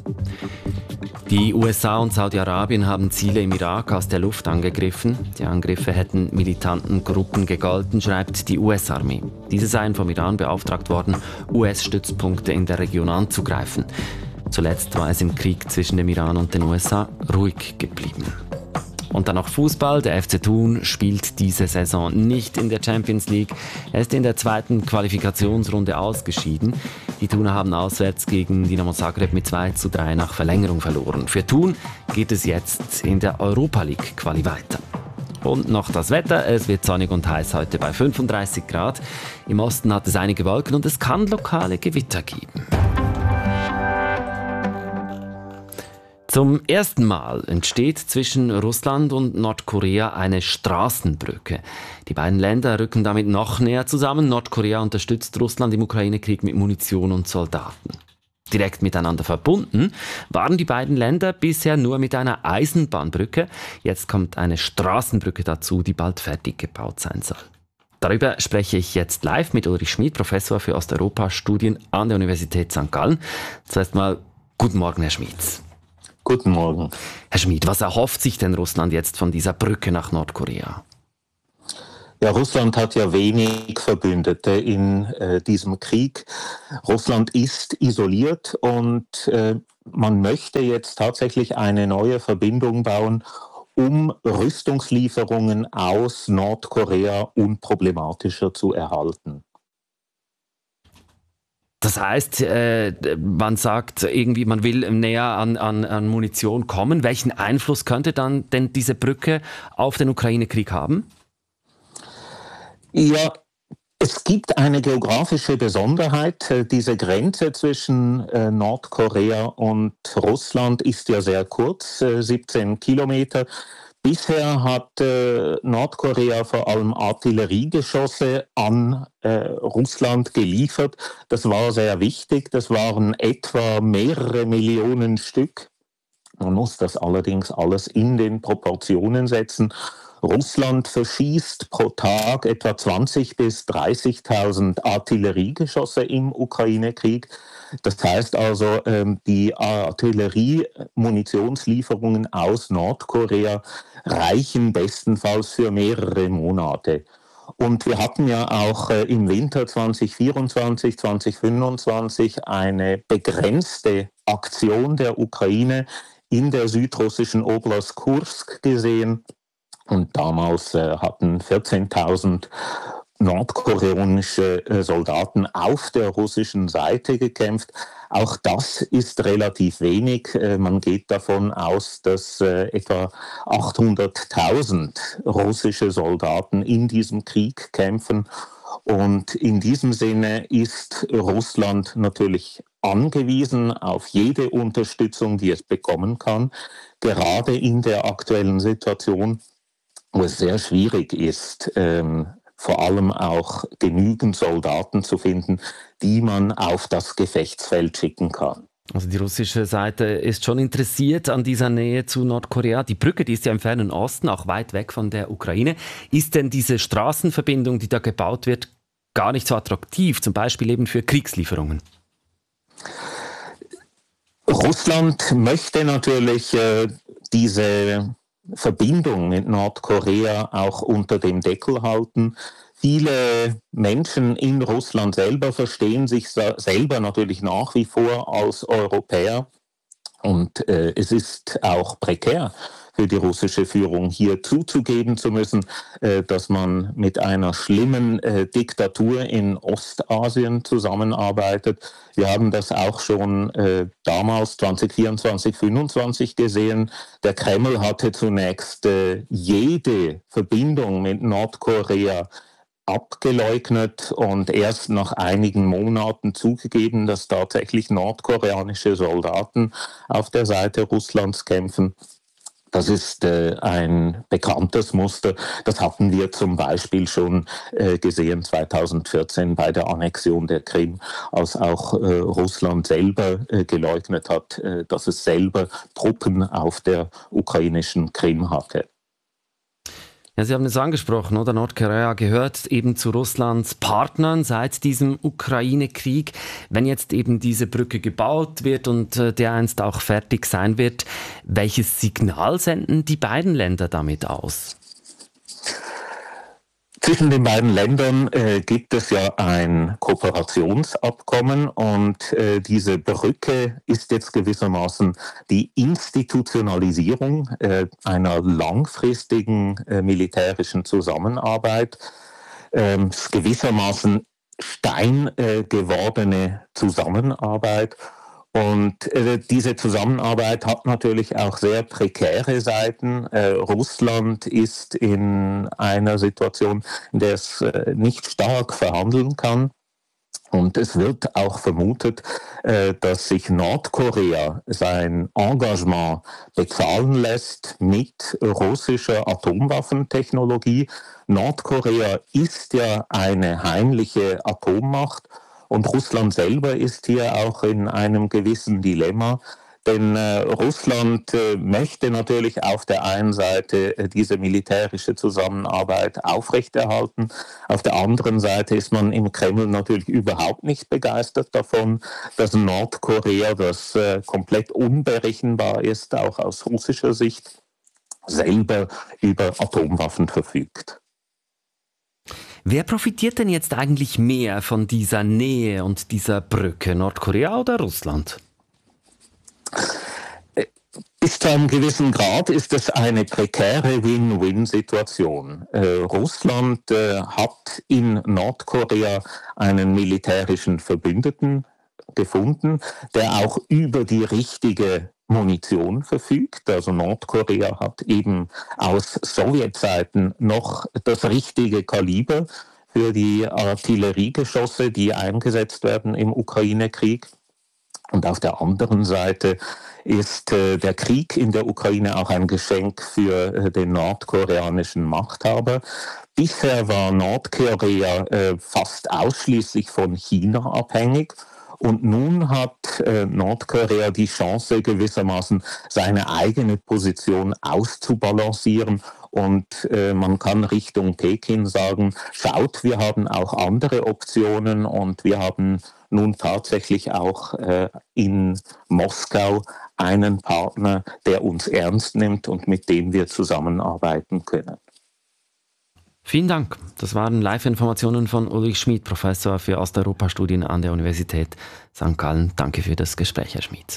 Die U S A und Saudi-Arabien haben Ziele im Irak aus der Luft angegriffen. Die Angriffe hätten militanten Gruppen gegolten, schreibt die U S-Armee. Diese seien vom Iran beauftragt worden, U S-Stützpunkte in der Region anzugreifen. Zuletzt war es im Krieg zwischen dem Iran und den U S A ruhig geblieben. Und dann noch Fußball. Der F C Thun spielt diese Saison nicht in der Champions League. Er ist in der zweiten Qualifikationsrunde ausgeschieden. Die Thuner haben auswärts gegen Dinamo Zagreb mit zwei zu drei nach Verlängerung verloren. Für Thun geht es jetzt in der Europa League Quali weiter. Und noch das Wetter. Es wird sonnig und heiß heute bei fünfunddreißig Grad. Im Osten hat es einige Wolken und es kann lokale Gewitter geben. Zum ersten Mal entsteht zwischen Russland und Nordkorea eine Straßenbrücke. Die beiden Länder rücken damit noch näher zusammen. Nordkorea unterstützt Russland im Ukraine-Krieg mit Munition und Soldaten. Direkt miteinander verbunden waren die beiden Länder bisher nur mit einer Eisenbahnbrücke. Jetzt kommt eine Straßenbrücke dazu, die bald fertig gebaut sein soll. Darüber spreche ich jetzt live mit Ulrich Schmid, Professor für Osteuropa-Studien an der Universität Sankt Gallen. Zuerst mal guten Morgen, Herr Schmid. Guten Morgen. Herr Schmid, was erhofft sich denn Russland jetzt von dieser Brücke nach Nordkorea? Ja, Russland hat ja wenig Verbündete in äh, diesem Krieg. Russland ist isoliert und äh, man möchte jetzt tatsächlich eine neue Verbindung bauen, um Rüstungslieferungen aus Nordkorea unproblematischer zu erhalten. Das heißt, äh, man sagt irgendwie, man will näher an, an, an Munition kommen. Welchen Einfluss könnte dann denn diese Brücke auf den Ukraine-Krieg haben? Ja, es gibt eine geografische Besonderheit. Diese Grenze zwischen äh, Nordkorea und Russland ist ja sehr kurz, äh, siebzehn Kilometer. Bisher hat äh, Nordkorea vor allem Artilleriegeschosse an äh, Russland geliefert. Das war sehr wichtig. Das waren etwa mehrere Millionen Stück. Man muss das allerdings alles in den Proportionen setzen. Russland verschießt pro Tag etwa zwanzigtausend bis dreißigtausend Artilleriegeschosse im Ukraine-Krieg. Das heißt also, die Artillerie-Munitionslieferungen aus Nordkorea reichen bestenfalls für mehrere Monate. Und wir hatten ja auch äh, im Winter zwanzig vierundzwanzig, zwanzig fünfundzwanzig eine begrenzte Aktion der Ukraine in der südrussischen Oblast Kursk gesehen. Und damals äh, hatten vierzehntausend nordkoreanische äh, Soldaten auf der russischen Seite gekämpft. Auch das ist relativ wenig. Äh, man geht davon aus, dass äh, etwa achthunderttausend russische Soldaten in diesem Krieg kämpfen. Und in diesem Sinne ist Russland natürlich angewiesen auf jede Unterstützung, die es bekommen kann, gerade in der aktuellen Situation, wo es sehr schwierig ist, ähm, vor allem auch genügend Soldaten zu finden, die man auf das Gefechtsfeld schicken kann. Also die russische Seite ist schon interessiert an dieser Nähe zu Nordkorea. Die Brücke, die ist ja im fernen Osten, auch weit weg von der Ukraine. Ist denn diese Straßenverbindung, die da gebaut wird, gar nicht so attraktiv, zum Beispiel eben für Kriegslieferungen? Russland möchte natürlich äh, diese Verbindung mit Nordkorea auch unter dem Deckel halten. Viele Menschen in Russland selber verstehen sich selber natürlich nach wie vor als Europäer. Und äh, es ist auch prekär für die russische Führung, hier zuzugeben zu müssen, äh, dass man mit einer schlimmen äh, Diktatur in Ostasien zusammenarbeitet. Wir haben das auch schon äh, damals zwanzig vierundzwanzig, fünfundzwanzig gesehen. Der Kreml hatte zunächst äh, jede Verbindung mit Nordkorea abgeleugnet und erst nach einigen Monaten zugegeben, dass tatsächlich nordkoreanische Soldaten auf der Seite Russlands kämpfen. Das ist äh, ein bekanntes Muster. Das hatten wir zum Beispiel schon äh, gesehen zweitausendvierzehn bei der Annexion der Krim, als auch äh, Russland selber äh, geleugnet hat, äh, dass es selber Truppen auf der ukrainischen Krim hatte. Ja, Sie haben es angesprochen, oder? Nordkorea gehört eben zu Russlands Partnern seit diesem Ukraine-Krieg. Wenn jetzt eben diese Brücke gebaut wird und äh, dereinst auch fertig sein wird, welches Signal senden die beiden Länder damit aus? Zwischen den beiden Ländern äh, gibt es ja ein Kooperationsabkommen und äh, diese Brücke ist jetzt gewissermaßen die Institutionalisierung äh, einer langfristigen äh, militärischen Zusammenarbeit. Ähm, gewissermaßen Stein äh, gewordene Zusammenarbeit. Und äh, diese Zusammenarbeit hat natürlich auch sehr prekäre Seiten. Äh, Russland ist in einer Situation, in der es äh, nicht stark verhandeln kann. Und es wird auch vermutet, äh, dass sich Nordkorea sein Engagement bezahlen lässt mit russischer Atomwaffentechnologie. Nordkorea ist ja eine heimliche Atommacht. Und Russland selber ist hier auch in einem gewissen Dilemma, denn äh, Russland äh, möchte natürlich auf der einen Seite äh, diese militärische Zusammenarbeit aufrechterhalten. Auf der anderen Seite ist man im Kreml natürlich überhaupt nicht begeistert davon, dass Nordkorea, das äh, komplett unberechenbar ist, auch aus russischer Sicht, selber über Atomwaffen verfügt. Wer profitiert denn jetzt eigentlich mehr von dieser Nähe und dieser Brücke, Nordkorea oder Russland? Bis zu einem gewissen Grad ist es eine prekäre Win-Win-Situation. Äh, Russland äh, hat in Nordkorea einen militärischen Verbündeten gefunden, der auch über die richtige Munition verfügt. Also Nordkorea hat eben aus Sowjetzeiten noch das richtige Kaliber für die Artilleriegeschosse, die eingesetzt werden im Ukraine-Krieg. Und auf der anderen Seite ist äh, der Krieg in der Ukraine auch ein Geschenk für äh, den nordkoreanischen Machthaber. Bisher war Nordkorea äh, fast ausschließlich von China abhängig. Und nun hat äh, Nordkorea die Chance, gewissermaßen seine eigene Position auszubalancieren. Und äh, man kann Richtung Peking sagen, schaut, wir haben auch andere Optionen und wir haben nun tatsächlich auch äh, in Moskau einen Partner, der uns ernst nimmt und mit dem wir zusammenarbeiten können. Vielen Dank. Das waren Live-Informationen von Ulrich Schmid, Professor für Osteuropa-Studien an der Universität Sankt Gallen. Danke für das Gespräch, Herr Schmid.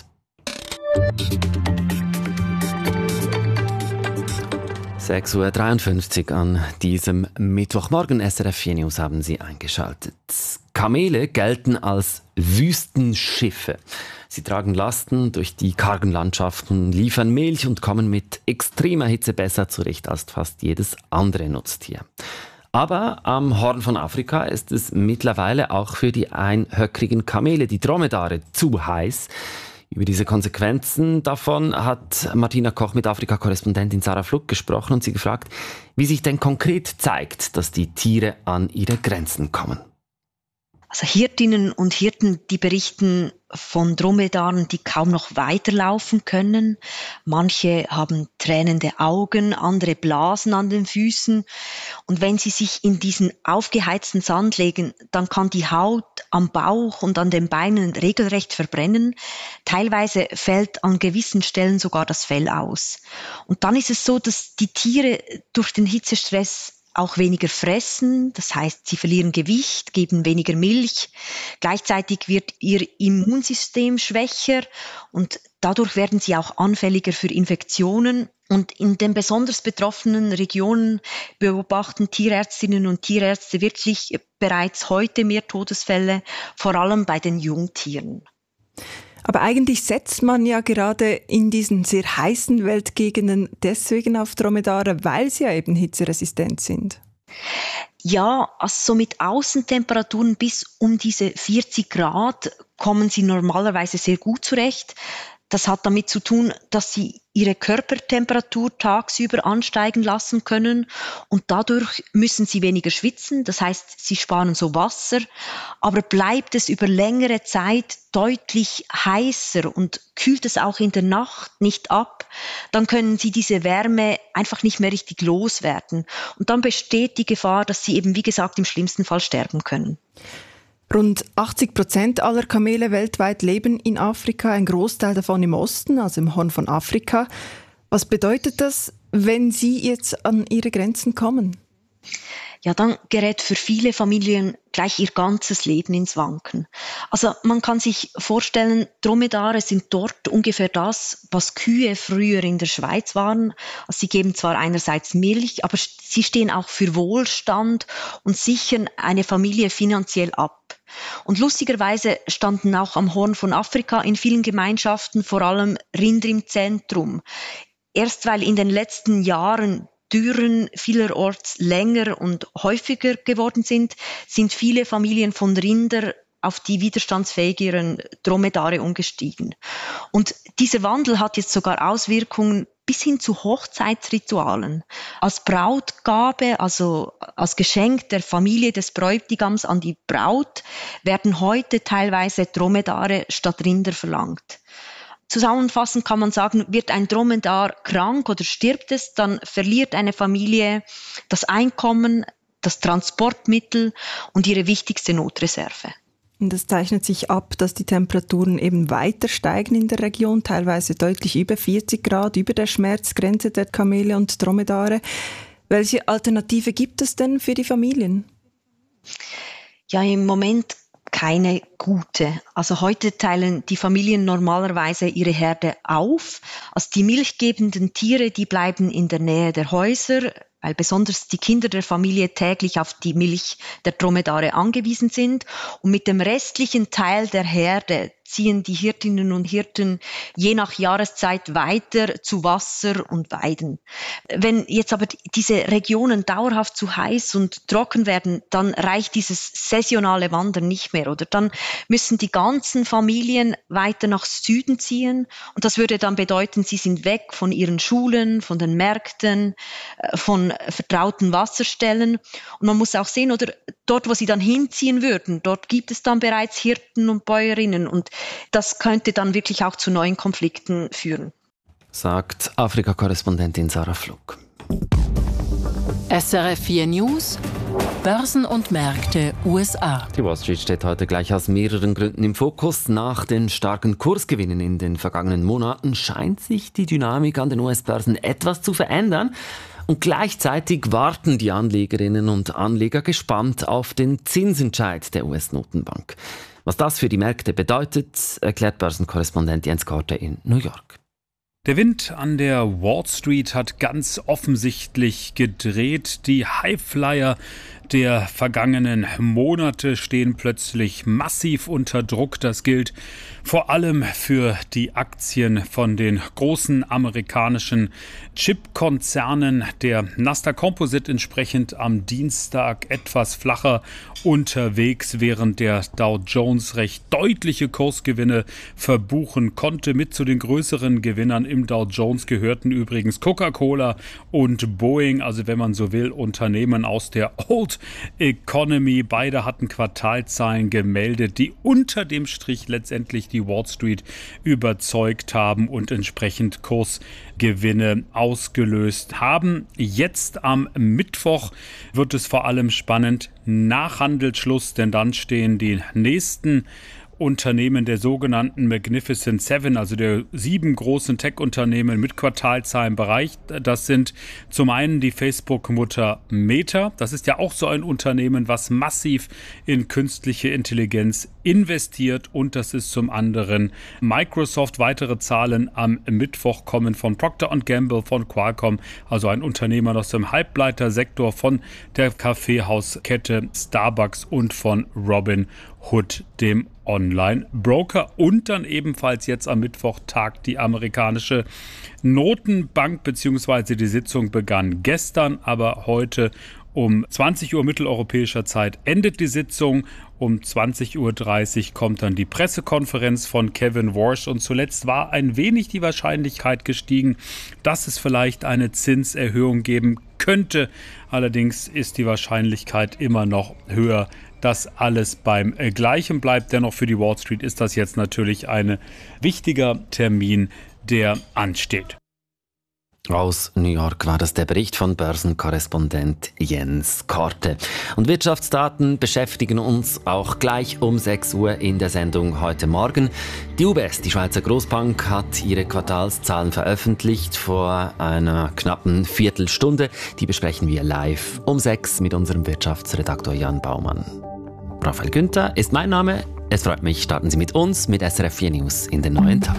sechs Uhr dreiundfünfzig an diesem Mittwochmorgen. S R F vier News haben Sie eingeschaltet. Kamele gelten als Wüstenschiffe. Sie tragen Lasten durch die kargen Landschaften, liefern Milch und kommen mit extremer Hitze besser zurecht als fast jedes andere Nutztier. Aber am Horn von Afrika ist es mittlerweile auch für die einhöckrigen Kamele, die Dromedare, zu heiß. Über diese Konsequenzen davon hat Martina Koch mit Afrika-Korrespondentin Sarah Fluck gesprochen und sie gefragt, wie sich denn konkret zeigt, dass die Tiere an ihre Grenzen kommen. Also Hirtinnen und Hirten, die berichten von Dromedaren, die kaum noch weiterlaufen können. Manche haben tränende Augen, andere Blasen an den Füßen. Und wenn sie sich in diesen aufgeheizten Sand legen, dann kann die Haut am Bauch und an den Beinen regelrecht verbrennen. Teilweise fällt an gewissen Stellen sogar das Fell aus. Und dann ist es so, dass die Tiere durch den Hitzestress auch weniger fressen, das heißt, sie verlieren Gewicht, geben weniger Milch. Gleichzeitig wird ihr Immunsystem schwächer und dadurch werden sie auch anfälliger für Infektionen. Und in den besonders betroffenen Regionen beobachten Tierärztinnen und Tierärzte wirklich bereits heute mehr Todesfälle, vor allem bei den Jungtieren. Aber eigentlich setzt man ja gerade in diesen sehr heißen Weltgegenden deswegen auf Dromedare, weil sie ja eben hitzeresistent sind. Ja, also so mit Außentemperaturen bis um diese vierzig Grad kommen sie normalerweise sehr gut zurecht. Das hat damit zu tun, dass sie ihre Körpertemperatur tagsüber ansteigen lassen können und dadurch müssen sie weniger schwitzen, das heißt, sie sparen so Wasser, aber bleibt es über längere Zeit deutlich heißer und kühlt es auch in der Nacht nicht ab, dann können sie diese Wärme einfach nicht mehr richtig loswerden und dann besteht die Gefahr, dass sie eben, wie gesagt, im schlimmsten Fall sterben können. Rund achtzig Prozent aller Kamele weltweit leben in Afrika, ein Großteil davon im Osten, also im Horn von Afrika. Was bedeutet das, wenn sie jetzt an ihre Grenzen kommen? Ja, dann gerät für viele Familien gleich ihr ganzes Leben ins Wanken. Also man kann sich vorstellen, Dromedare sind dort ungefähr das, was Kühe früher in der Schweiz waren. Also sie geben zwar einerseits Milch, aber sie stehen auch für Wohlstand und sichern eine Familie finanziell ab. Und lustigerweise standen auch am Horn von Afrika in vielen Gemeinschaften vor allem Rinder im Zentrum. Erst weil in den letzten Jahren Dürren vielerorts länger und häufiger geworden sind, sind viele Familien von Rinder auf die widerstandsfähigeren Dromedare umgestiegen. Und dieser Wandel hat jetzt sogar Auswirkungen bis hin zu Hochzeitsritualen. Als Brautgabe, also als Geschenk der Familie des Bräutigams an die Braut, werden heute teilweise Dromedare statt Rinder verlangt. Zusammenfassend kann man sagen, wird ein Dromedar krank oder stirbt es, dann verliert eine Familie das Einkommen, das Transportmittel und ihre wichtigste Notreserve. Und es zeichnet sich ab, dass die Temperaturen eben weiter steigen in der Region, teilweise deutlich über vierzig Grad, über der Schmerzgrenze der Kamele und Dromedare. Welche Alternative gibt es denn für die Familien? Ja, im Moment keine gute. Also heute teilen die Familien normalerweise ihre Herde auf. Also die milchgebenden Tiere, die bleiben in der Nähe der Häuser, weil besonders die Kinder der Familie täglich auf die Milch der Dromedare angewiesen sind. Und mit dem restlichen Teil der Herde ziehen die Hirtinnen und Hirten je nach Jahreszeit weiter zu Wasser und Weiden. Wenn jetzt aber diese Regionen dauerhaft zu heiß und trocken werden, dann reicht dieses saisonale Wandern nicht mehr. Oder dann müssen die ganzen Familien weiter nach Süden ziehen. Und das würde dann bedeuten, sie sind weg von ihren Schulen, von den Märkten, von vertrauten Wasserstellen. Und man muss auch sehen, oder dort, wo sie dann hinziehen würden, dort gibt es dann bereits Hirten und Bäuerinnen. Und das könnte dann wirklich auch zu neuen Konflikten führen. Sagt Afrika-Korrespondentin Sarah Fluck. S R F vier News, Börsen und Märkte U S A. Die Wall Street steht heute gleich aus mehreren Gründen im Fokus. Nach den starken Kursgewinnen in den vergangenen Monaten scheint sich die Dynamik an den U S-Börsen etwas zu verändern. Und gleichzeitig warten die Anlegerinnen und Anleger gespannt auf den Zinsentscheid der U S-Notenbank. Was das für die Märkte bedeutet, erklärt Börsenkorrespondent Jens Korte in New York. Der Wind an der Wall Street hat ganz offensichtlich gedreht. Die Highflyer der vergangenen Monate stehen plötzlich massiv unter Druck. Das gilt vor allem für die Aktien von den großen amerikanischen Chipkonzernen. Der Nasdaq Composite entsprechend am Dienstag etwas flacher unterwegs, während der Dow Jones recht deutliche Kursgewinne verbuchen konnte. Mit zu den größeren Gewinnern im Dow Jones gehörten übrigens Coca-Cola und Boeing, also wenn man so will, Unternehmen aus der Old Economy. Beide hatten Quartalzahlen gemeldet, die unter dem Strich letztendlich die Wall Street überzeugt haben und entsprechend Kursgewinne ausgelöst haben. Jetzt am Mittwoch wird es vor allem spannend nach Handelsschluss, denn dann stehen die nächsten Unternehmen der sogenannten Magnificent Seven, also der sieben großen Tech-Unternehmen mit Quartalzahlen bereit. Das sind zum einen die Facebook-Mutter Meta. Das ist ja auch so ein Unternehmen, was massiv in künstliche Intelligenz investiert. Und das ist zum anderen Microsoft. Weitere Zahlen am Mittwoch kommen von Procter and Gamble, von Qualcomm, also ein Unternehmen aus dem Halbleitersektor, von der Kaffeehauskette Starbucks und von Robinhood, dem Online-Broker. Und dann ebenfalls jetzt am Mittwoch tagt die amerikanische Notenbank, beziehungsweise die Sitzung begann gestern, aber heute um zwanzig Uhr mitteleuropäischer Zeit endet die Sitzung. Um zwanzig Uhr dreißig kommt dann die Pressekonferenz von Kevin Warsh und zuletzt war ein wenig die Wahrscheinlichkeit gestiegen, dass es vielleicht eine Zinserhöhung geben könnte. Allerdings ist die Wahrscheinlichkeit immer noch höher, dass alles beim Gleichen bleibt. Dennoch für die Wall Street ist das jetzt natürlich ein wichtiger Termin, der ansteht. Aus New York war das der Bericht von Börsenkorrespondent Jens Korte. Und Wirtschaftsdaten beschäftigen uns auch gleich um sechs Uhr in der Sendung heute Morgen. Die U B S, die Schweizer Grossbank, hat ihre Quartalszahlen veröffentlicht vor einer knappen Viertelstunde. Die besprechen wir live um sechs mit unserem Wirtschaftsredaktor Jan Baumann. Raphael Günther ist mein Name. Es freut mich, starten Sie mit uns mit S R F vier News in den neuen Tag.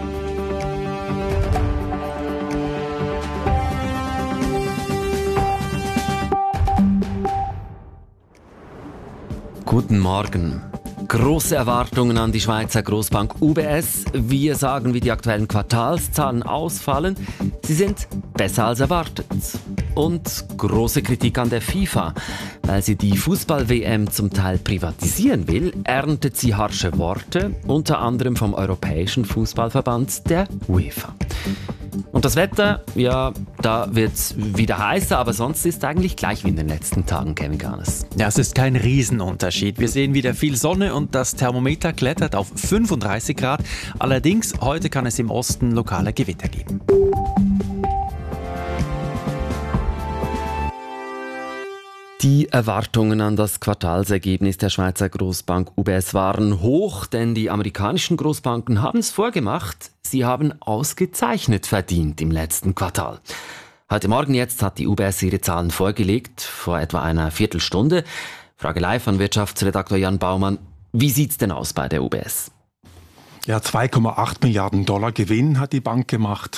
Guten Morgen. Große Erwartungen an die Schweizer Grossbank U B S. Wir sagen, wie die aktuellen Quartalszahlen ausfallen. Sie sind besser als erwartet. Und große Kritik an der FIFA. Weil sie die Fußball-W M zum Teil privatisieren will, erntet sie harsche Worte, unter anderem vom Europäischen Fußballverband, der UEFA. Und das Wetter, ja, da wird es wieder heißer, aber sonst ist eigentlich gleich wie in den letzten Tagen, Kevin Garnes. Ja, es ist kein Riesenunterschied. Wir sehen wieder viel Sonne und das Thermometer klettert auf fünfunddreißig Grad. Allerdings, heute kann es im Osten lokale Gewitter geben. Die Erwartungen an das Quartalsergebnis der Schweizer Grossbank U B S waren hoch, denn die amerikanischen Grossbanken haben es vorgemacht. Sie haben ausgezeichnet verdient im letzten Quartal. Heute Morgen jetzt hat die U B S ihre Zahlen vorgelegt, vor etwa einer Viertelstunde. Frage live an Wirtschaftsredaktor Jan Baumann. Wie sieht's denn aus bei der U B S? Ja, zwei Komma acht Milliarden Dollar Gewinn hat die Bank gemacht.